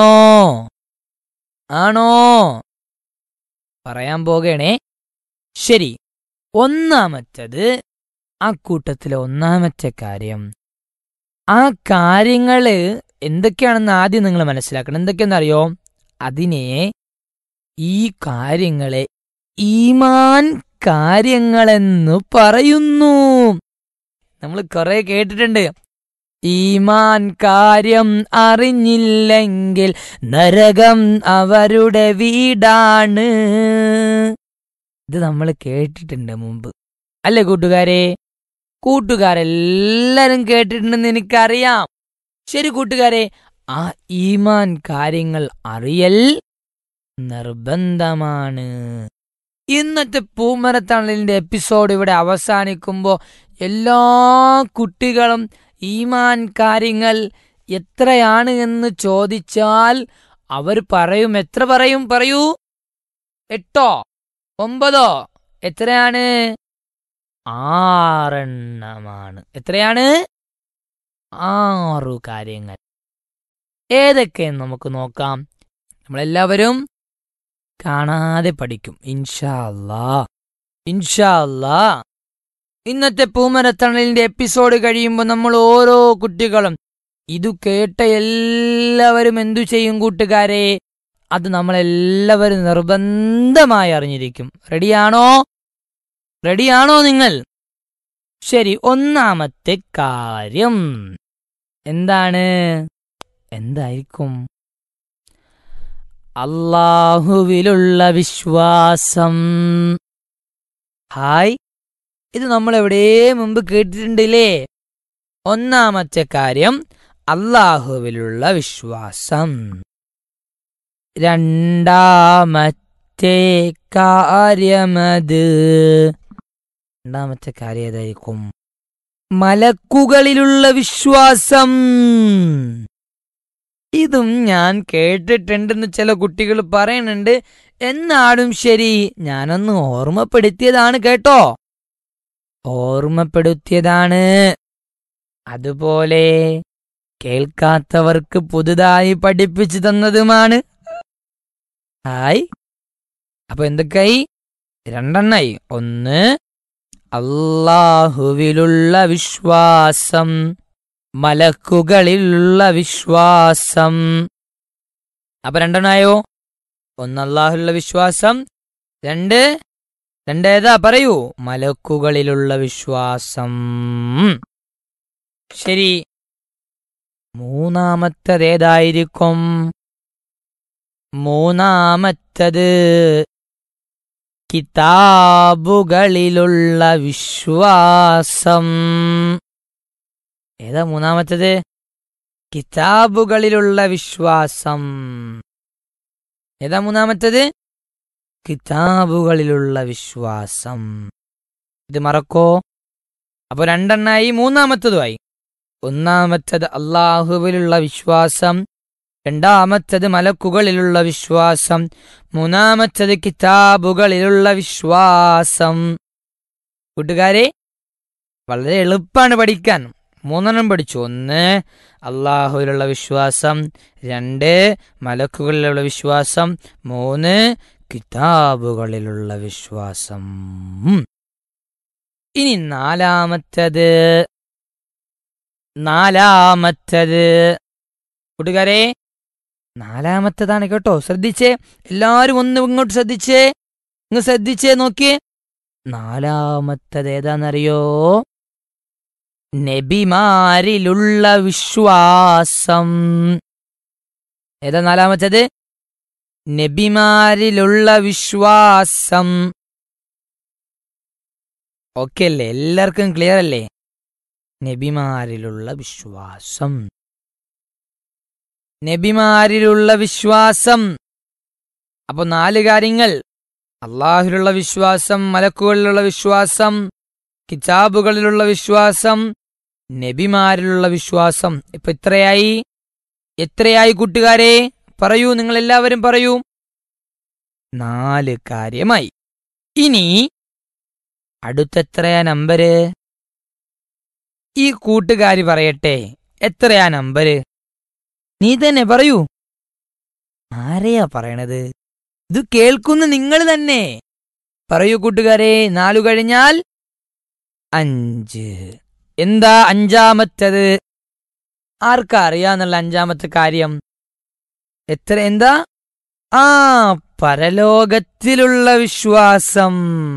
ആണോ? പറയാൻ പോകണേ. ശരി, ഒന്നാമത്തത്, ആ കൂട്ടത്തിലെ ഒന്നാമത്തെ കാര്യം, ആ കാര്യങ്ങള് എന്തൊക്കെയാണെന്ന് ആദ്യം നിങ്ങൾ മനസ്സിലാക്കണം. എന്തൊക്കെയാണെന്നറിയോ? അതിനെ ഈ കാര്യങ്ങളെ ഈമാൻ കാര്യങ്ങളെന്നു പറയുന്നു. നമ്മൾ കുറെ കേട്ടിട്ടുണ്ട്, ഈമാൻ കാര്യം അറിഞ്ഞില്ലെങ്കിൽ നരകം അവരുടെ വീടാണ്. ഇത് നമ്മൾ കേട്ടിട്ടുണ്ട് മുമ്പ്, അല്ലേ കൂട്ടുകാരെ? കൂട്ടുകാരെല്ലാരും കേട്ടിട്ടുണ്ടെന്ന് എനിക്കറിയാം. ശരി കൂട്ടുകാരെ, ആ ഈമാൻ കാര്യങ്ങൾ അറിയൽ നിർബന്ധമാണ്. ഇന്നത്തെ പൂമരത്തണലിന്റെ എപ്പിസോഡ് ഇവിടെ അവസാനിക്കുമ്പോ എല്ലാ കുട്ടികളും ഈമാൻ കാര്യങ്ങൾ എത്രയാണ് എന്ന് ചോദിച്ചാൽ അവർ പറയും. എത്ര പറയും? പറയൂ. എട്ടോ ഒമ്പതോ? എത്രയാണ്? ആറെണ്ണമാണ്. എത്രയാണ്? ആറു കാര്യങ്ങൾ. ഏതൊക്കെയെന്ന് നമുക്ക് നോക്കാം. നമ്മളെല്ലാവരും കാണാതെ പഠിക്കും ഇൻഷാ അല്ലാഹ്. ഇൻഷാ അല്ലാഹ് ഇന്നത്തെ പൂമരത്തണലിന്റെ എപ്പിസോഡ് കഴിയുമ്പോൾ നമ്മൾ ഓരോ കുട്ടികളും ഇതു കേട്ട എല്ലാവരും എന്തു ചെയ്യും കൂട്ടുകാരെ? അത് നമ്മളെല്ലാവരും നിർബന്ധമായി അറിഞ്ഞിരിക്കും. റെഡിയാണോ? റെഡിയാണോ നിങ്ങൾ? ശരി, ഒന്നാമത്തെ കാര്യം എന്താണ്? എന്തായിരിക്കും? അല്ലാഹുവിലുള്ള വിശ്വാസം. ഹായ്, ഇത് നമ്മൾ എവിടെ മുമ്പ് കേട്ടിട്ടുണ്ടല്ലേ? ഒന്നാമത്തെ കാര്യം അല്ലാഹുവിലുള്ള വിശ്വാസം. രണ്ടാമത്തെ കാര്യമത് രണ്ടാമത്തെ കാര്യം ഏതായിരിക്കും? മലക്കുകളിലുള്ള വിശ്വാസം. ഇതും ഞാൻ കേട്ടിട്ടുണ്ടെന്ന് ചില കുട്ടികൾ പറയുന്നുണ്ട്. എന്നാലും ശരി, ഞാനൊന്ന് ഓർമ്മപ്പെടുത്തിയതാണ് കേട്ടോ. ഓർമ്മപ്പെടുത്തിയതാണ്. അതുപോലെ കേൾക്കാത്തവർക്ക് പുതുതായി പഠിപ്പിച്ചു തന്നതുമാണ്. ഹായ്, അപ്പൊ എന്തൊക്കെയായി? രണ്ടെണ്ണായി. ഒന്ന്, അല്ലാഹുവിലുള്ള വിശ്വാസം, മലക്കുകളിലുള്ള വിശ്വാസം. അപ്പൊ രണ്ടെണ്ണായോ? ഒന്ന് അല്ലാഹുവിലുള്ള വിശ്വാസം, രണ്ട് രണ്ടേതാ പറയൂ? മലക്കുകളിലുള്ള വിശ്വാസം. ശരി, മൂന്നാമത്തതേതായിരിക്കും? മൂന്നാമത്തത് കിതാബുകളിലുള്ള വിശ്വാസം. ഏതാ മൂന്നാമത്തത്? കിതാബുകളിലുള്ള വിശ്വാസം. ഏതാ മൂന്നാമത്തത്? കിതാബുകളിലുള്ള വിശ്വാസം. ഇത് മറക്കോ? അപ്പൊ രണ്ടെണ്ണായി, മൂന്നാമത്തതുമായി. ഒന്നാമത്തത് അല്ലാഹുവിലുള്ള വിശ്വാസം, രണ്ടാമത്തത് മലക്കുകളിലുള്ള വിശ്വാസം, മൂന്നാമത്തത് കിതാബുകളിലുള്ള വിശ്വാസം. കൂട്ടുകാരെ, വളരെ എളുപ്പമാണ് പഠിക്കാൻ. മൂന്നെണ്ണം പഠിച്ചു. ഒന്ന് അല്ലാഹുവിലുള്ള വിശ്വാസം, രണ്ട് മലക്കുകളിലുള്ള വിശ്വാസം, മൂന്ന് കിതാബുകളിലുള്ള വിശ്വാസം. ഇനി നാലാമത്തത് നാലാമത്തത് കൂട്ടുകാരെ, നാലാമത്തതാണ് കേട്ടോ. ശ്രദ്ധിച്ചേ, എല്ലാരും ഒന്ന് ഇങ്ങോട്ട് ശ്രദ്ധിച്ചേ, ഇങ്ങ് ശ്രദ്ധിച്ചേ, നോക്കിയേ. നാലാമത്തത് ഏതാണെന്നറിയോ? നബിമാരിലുള്ള വിശ്വാസം. ഏതാ നാലാമത്തത്? നബിമാരിലുള്ള വിശ്വാസം. ഓക്കെ അല്ലേ? എല്ലാവർക്കും ക്ലിയർ അല്ലേ? നബിമാരിലുള്ള വിശ്വാസം, നബിമാരിലുള്ള വിശ്വാസം. അപ്പൊ നാല് കാര്യങ്ങൾ: അള്ളാഹുവിലുള്ള വിശ്വാസം, മലക്കുകളിലുള്ള വിശ്വാസം, കിതാബുകളിലുള്ള വിശ്വാസം, നബിമാരിലുള്ള വിശ്വാസം. ഇപ്പൊ എത്രയായി? എത്രയായി കൂട്ടുകാരെ? പറയൂ, നിങ്ങൾ എല്ലാവരും പറയൂ. നാല് കാര്യമായി. ഇനി അടുത്തെത്രയാ നമ്പര്? ഈ കൂട്ടുകാരി പറയട്ടെ, എത്രയാ നമ്പര്? നീ തന്നെ പറയൂ. ആരെയാ പറയണത്? ഇത് കേൾക്കുന്ന നിങ്ങൾ തന്നെ പറയൂ കൂട്ടുകാരെ. നാലു കഴിഞ്ഞാൽ അഞ്ച്. എന്താ അഞ്ചാമത്തത്? ആർക്കാ അറിയാന്നുള്ള അഞ്ചാമത്തെ കാര്യം? എത്ര? എന്താ? ആ, പരലോകത്തിലുള്ള വിശ്വാസം.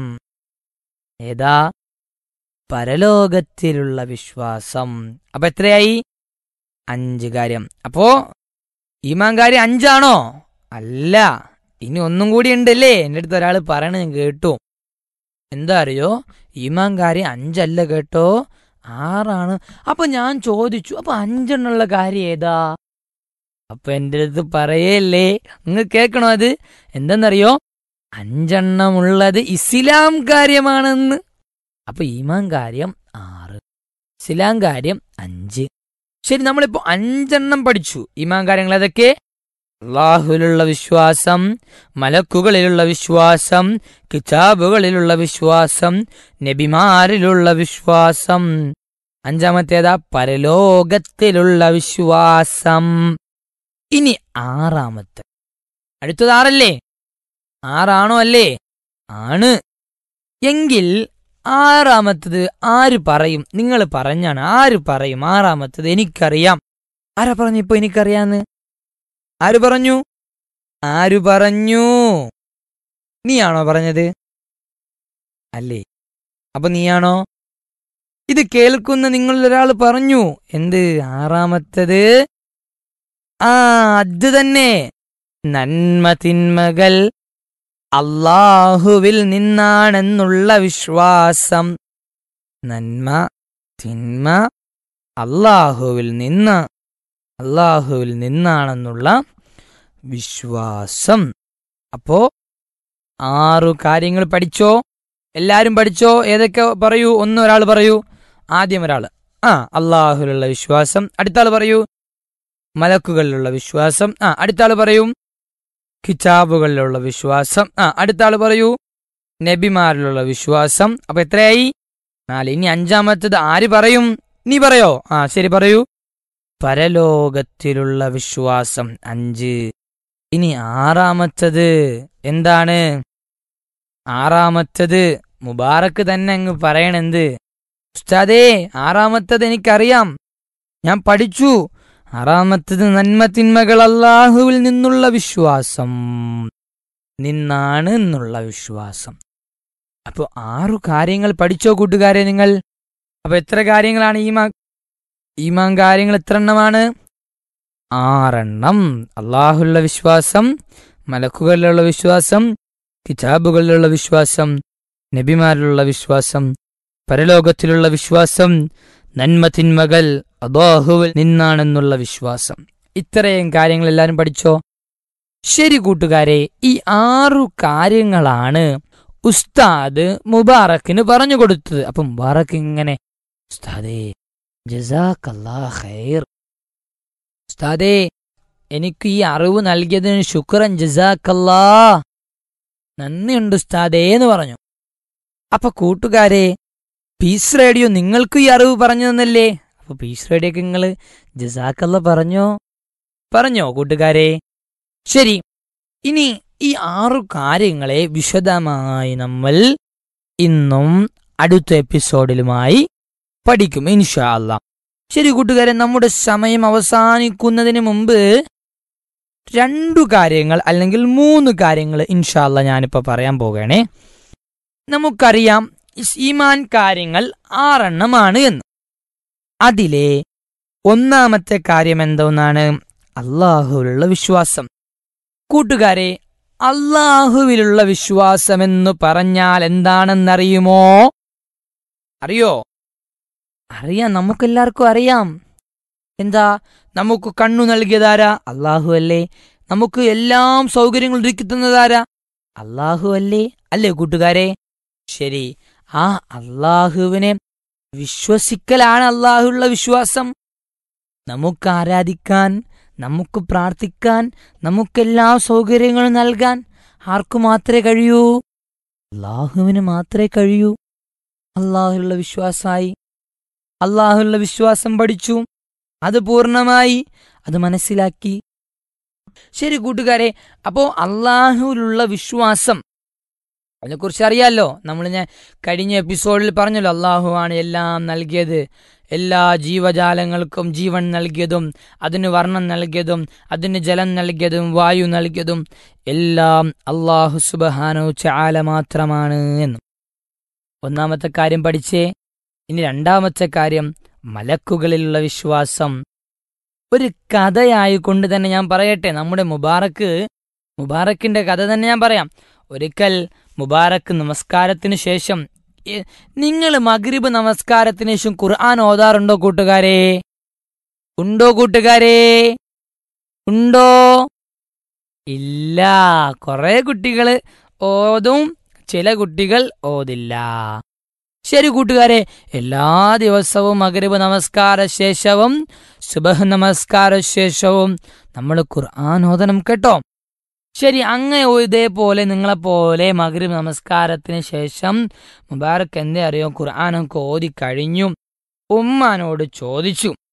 ഏതാ? പരലോകത്തിലുള്ള വിശ്വാസം. അപ്പൊ എത്രയായി? അഞ്ച് കാര്യം. അപ്പോ ഈമാൻ കാര്യം അഞ്ചാണോ? അല്ല, ഇനി ഒന്നും കൂടി ഉണ്ടല്ലേ. എൻ്റെ അടുത്ത് ഒരാൾ പറയണ ഞാൻ കേട്ടു. എന്താ അറിയോ? ഈമാൻ കാര്യം അഞ്ചല്ല കേട്ടോ, ആറാണ്. അപ്പൊ ഞാൻ ചോദിച്ചു, അപ്പൊ അഞ്ചെണ്ണുള്ള കാര്യം ഏതാ? അപ്പൊ എൻ്റെ അടുത്ത് പറയല്ലേ, നിങ്ങൾ കേൾക്കണോ അത്? എന്തെന്നറിയോ? അഞ്ചെണ്ണമുള്ളത് ഇസ്ലാം കാര്യമാണെന്ന്. അപ്പൊ ഈമാൻ കാര്യം ആറ്, ഇസ്ലാം കാര്യം അഞ്ച്. ശരി, നമ്മളിപ്പോ അഞ്ചെണ്ണം പഠിച്ചു. ഈമാൻ കാര്യങ്ങൾ ഏതൊക്കെ? അല്ലാഹുവിലുള്ള വിശ്വാസം, മലക്കുകളിലുള്ള വിശ്വാസം, കിതാബുകളിലുള്ള വിശ്വാസം, നബിമാരിലുള്ള വിശ്വാസം. അഞ്ചാമത്തേതാ? പരലോകത്തിലുള്ള വിശ്വാസം. ഇനി ആറാമത്തെ, അടുത്തത് ആറല്ലേ? ആറാണോ? അല്ലേ? ആണ്. എങ്കിൽ ആറാമത്തത് ആര് പറയും? നിങ്ങൾ പറഞ്ഞാണ്. ആര് പറയും ആറാമത്തത്? എനിക്കറിയാം. ആരാ പറഞ്ഞു ഇപ്പൊ എനിക്കറിയാന്ന്? ആര് പറഞ്ഞു? ആര് പറഞ്ഞു? നീയാണോ പറഞ്ഞത്? അല്ലേ? അപ്പൊ നീയാണോ? ഇത് കേൾക്കുന്ന നിങ്ങളൊരാൾ പറഞ്ഞു. എന്ത്? ആറാമത്തത് ആ അത് തന്നെ, നന്മ തിന്മകൾ അല്ലാഹുവിൽ നിന്നാണെന്നുള്ള വിശ്വാസം. നന്മ തിന്മ അല്ലാഹുവിൽ നിന്ന് അല്ലാഹുവിൽ നിന്നാണെന്നുള്ള വിശ്വാസം. അപ്പോ ആറു കാര്യങ്ങൾ പഠിച്ചോ? എല്ലാരും പഠിച്ചോ? ഏതൊക്കെ പറയൂ? ഒന്ന് ഒരാൾ പറയൂ. ആദ്യം ഒരാൾ ആ അല്ലാഹുവിലുള്ള വിശ്വാസം. അടുത്ത ആൾ പറയൂ മലക്കുകളിലുള്ള വിശ്വാസം. ആ അടുത്ത ആൾ പറയൂ കിതാബുകളിലുള്ള വിശ്വാസം. ആ അടുത്ത ആൾ പറയൂ നബിമാരിലുള്ള വിശ്വാസം. അപ്പൊ എത്രയായി? നാല്. ഇനി അഞ്ചാമത്തത് ആര് പറയും? നീ പറയോ? ആ ശരി, പറയൂ. പരലോകത്തിലുള്ള വിശ്വാസം. അഞ്ച്. ഇനി ആറാമത്തത് എന്താണ്? ആറാമത്തത് മുബാറക്ക് തന്നെ അങ്ങ് പറയണെന്ത്? ഉസ്താദേ, ആറാമത്തത് എനിക്കറിയാം, ഞാൻ പഠിച്ചു. ആറാമത്തത് നന്മ തിന്മകൾ അല്ലാഹുവിൽ നിന്നുള്ള വിശ്വാസം നിന്നാണ് എന്നുള്ള വിശ്വാസം. അപ്പൊ ആറു കാര്യങ്ങൾ പഠിച്ചോ കൂട്ടുകാരെ നിങ്ങൾ? അപ്പൊ എത്ര കാര്യങ്ങളാണ് ഈമാ ഈമാൻ കാര്യങ്ങൾ? എത്ര എണ്ണമാണ്? ആറെണ്ണം. അള്ളാഹുള്ള വിശ്വാസം, മലക്കുകളിലുള്ള വിശ്വാസം, കിതാബുകളിലുള്ള വിശ്വാസം, നബിമാരിലുള്ള വിശ്വാസം, പരലോകത്തിലുള്ള വിശ്വാസം, നന്മ തിന്മകൾ അല്ലാഹുവിൽ നിന്നാണെന്നുള്ള വിശ്വാസം. ഇത്രയും കാര്യങ്ങൾ എല്ലാവരും പഠിച്ചോ? ശരി കൂട്ടുകാരെ, ഈ ആറു കാര്യങ്ങളാണ് ഉസ്താദ് മുബാറക്കിന് പറഞ്ഞു കൊടുത്തത്. അപ്പൊ മുബാറക്ക് ഇങ്ങനെ, ഉസ്താദേ ജസാക്കല്ലാഹ് ഖൈർ, ഉസ്താദേ എനിക്ക് ഈ അറിവ് നൽകിയതിന് ശുക്രൻ, ജസാക്കല്ലാ, നന്ദിയുണ്ട് ഉസ്താദേ എന്ന് പറഞ്ഞു. അപ്പൊ കൂട്ടുകാരെ, പീസ് റേഡിയോ നിങ്ങൾക്ക് ഈ അറിവ് പറഞ്ഞു തന്നല്ലേ? അപ്പൊ പീസ് റേഡിയോക്ക് നിങ്ങൾ ജസാക്കല്ല പറഞ്ഞോ? പറഞ്ഞോ കൂട്ടുകാരെ? ശരി, ഇനി ഈ ആറു കാര്യങ്ങളെ വിശദമായി നമ്മൾ ഇന്നും അടുത്ത എപ്പിസോഡിലുമായി പഠിക്കും ഇൻഷാ അല്ലാഹ്. ശരി കൂട്ടുകാരെ, നമ്മുടെ സമയം അവസാനിക്കുന്നതിന് മുമ്പ് രണ്ടു കാര്യങ്ങൾ അല്ലെങ്കിൽ മൂന്ന് കാര്യങ്ങൾ ഇൻഷാ അല്ലാഹ് ഞാനിപ്പോ പറയാൻ പോകണേ. നമുക്കറിയാം ഈമാൻ കാര്യങ്ങൾ ആറെണ്ണമാണ് എന്ന്. അതിലെ ഒന്നാമത്തെ കാര്യം എന്തോന്നാണ്? അള്ളാഹുവിലുള്ള വിശ്വാസം. കൂട്ടുകാരെ, അള്ളാഹുവിലുള്ള വിശ്വാസം എന്ന് പറഞ്ഞാൽ എന്താണെന്നറിയുമോ? അറിയോ? അറിയാം, നമുക്കെല്ലാവർക്കും അറിയാം. എന്താ? നമുക്ക് കണ്ണു നൽകിയതാരാ? അള്ളാഹു അല്ലേ. നമുക്ക് എല്ലാം സൗകര്യങ്ങൾ ഒരുക്കി തന്നതാരാ? അള്ളാഹു അല്ലേ? അല്ലേ കൂട്ടുകാരെ? ശരി, ആ അള്ളാഹുവിനെ വിശ്വസിക്കലാണ് അള്ളാഹുള്ള വിശ്വാസം. നമുക്ക് ആരാധിക്കാൻ, നമുക്ക് പ്രാർത്ഥിക്കാൻ, നമുക്കെല്ലാ സൗകര്യങ്ങളും നൽകാൻ ആർക്കു മാത്രമേ കഴിയൂ? അള്ളാഹുവിന് മാത്രമേ കഴിയൂ. അള്ളാഹുള്ള വിശ്വാസമായി, അള്ളാഹുള്ള വിശ്വാസം പഠിച്ചു, അത് പൂർണ്ണമായി അത് മനസ്സിലാക്കി. ശരി കൂട്ടുകാരെ, അപ്പോ അള്ളാഹുവിലുള്ള വിശ്വാസം അതിനെക്കുറിച്ച് അറിയാലോ. നമ്മൾ ഞാൻ കഴിഞ്ഞ എപ്പിസോഡിൽ പറഞ്ഞല്ലോ, അള്ളാഹുവാണ് എല്ലാം നൽകിയത്, എല്ലാ ജീവജാലങ്ങൾക്കും ജീവൻ നൽകിയതും, അതിന് വർണ്ണം നൽകിയതും, അതിന് ജലം നൽകിയതും, വായു നൽകിയതും എല്ലാം അള്ളാഹു സുബ്ഹാനഹു തആല മാത്രമാണ് എന്ന് ഒന്നാമത്തെ കാര്യം പഠിച്ചേ. ഇനി രണ്ടാമത്തെ കാര്യം മലക്കുകളിലുള്ള വിശ്വാസം. ഒരു കഥയായിക്കൊണ്ട് തന്നെ ഞാൻ പറയട്ടെ. നമ്മുടെ മുബാറക്ക് മുബാറക്കിന്റെ കഥ തന്നെ ഞാൻ പറയാം. ഒരിക്കൽ മുബാറക്ക് നമസ്കാരത്തിന് ശേഷം, നിങ്ങൾ മഗ്രിബ് നമസ്കാരത്തിന് ശേഷം ഖുർആൻ ഓതാറുണ്ടോ കൂട്ടുകാരെ? ഉണ്ടോ കൂട്ടുകാരെ? ഉണ്ടോ? ഇല്ല. കുറെ കുട്ടികൾ ഓതും, ചില കുട്ടികൾ ഓതില്ല. ശരി കൂട്ടുകാരെ, എല്ലാ ദിവസവും മഗ്രിബ് നമസ്കാര ശേഷവും സുബഹ് നമസ്കാര ശേഷവും നമ്മൾ ഖുർആൻ ഓതണം കേട്ടോ. ശരി, അങ്ങനെ ഇതേപോലെ നിങ്ങളെപ്പോലെ മഗ്രിബ് നമസ്കാരത്തിന് ശേഷം മുബാറക്ക് എന്തേ അറിയോ, ഖുർആനൊക്കെ ഓതി കഴിഞ്ഞു. ഉമ്മാനോട് ചോദിച്ചു,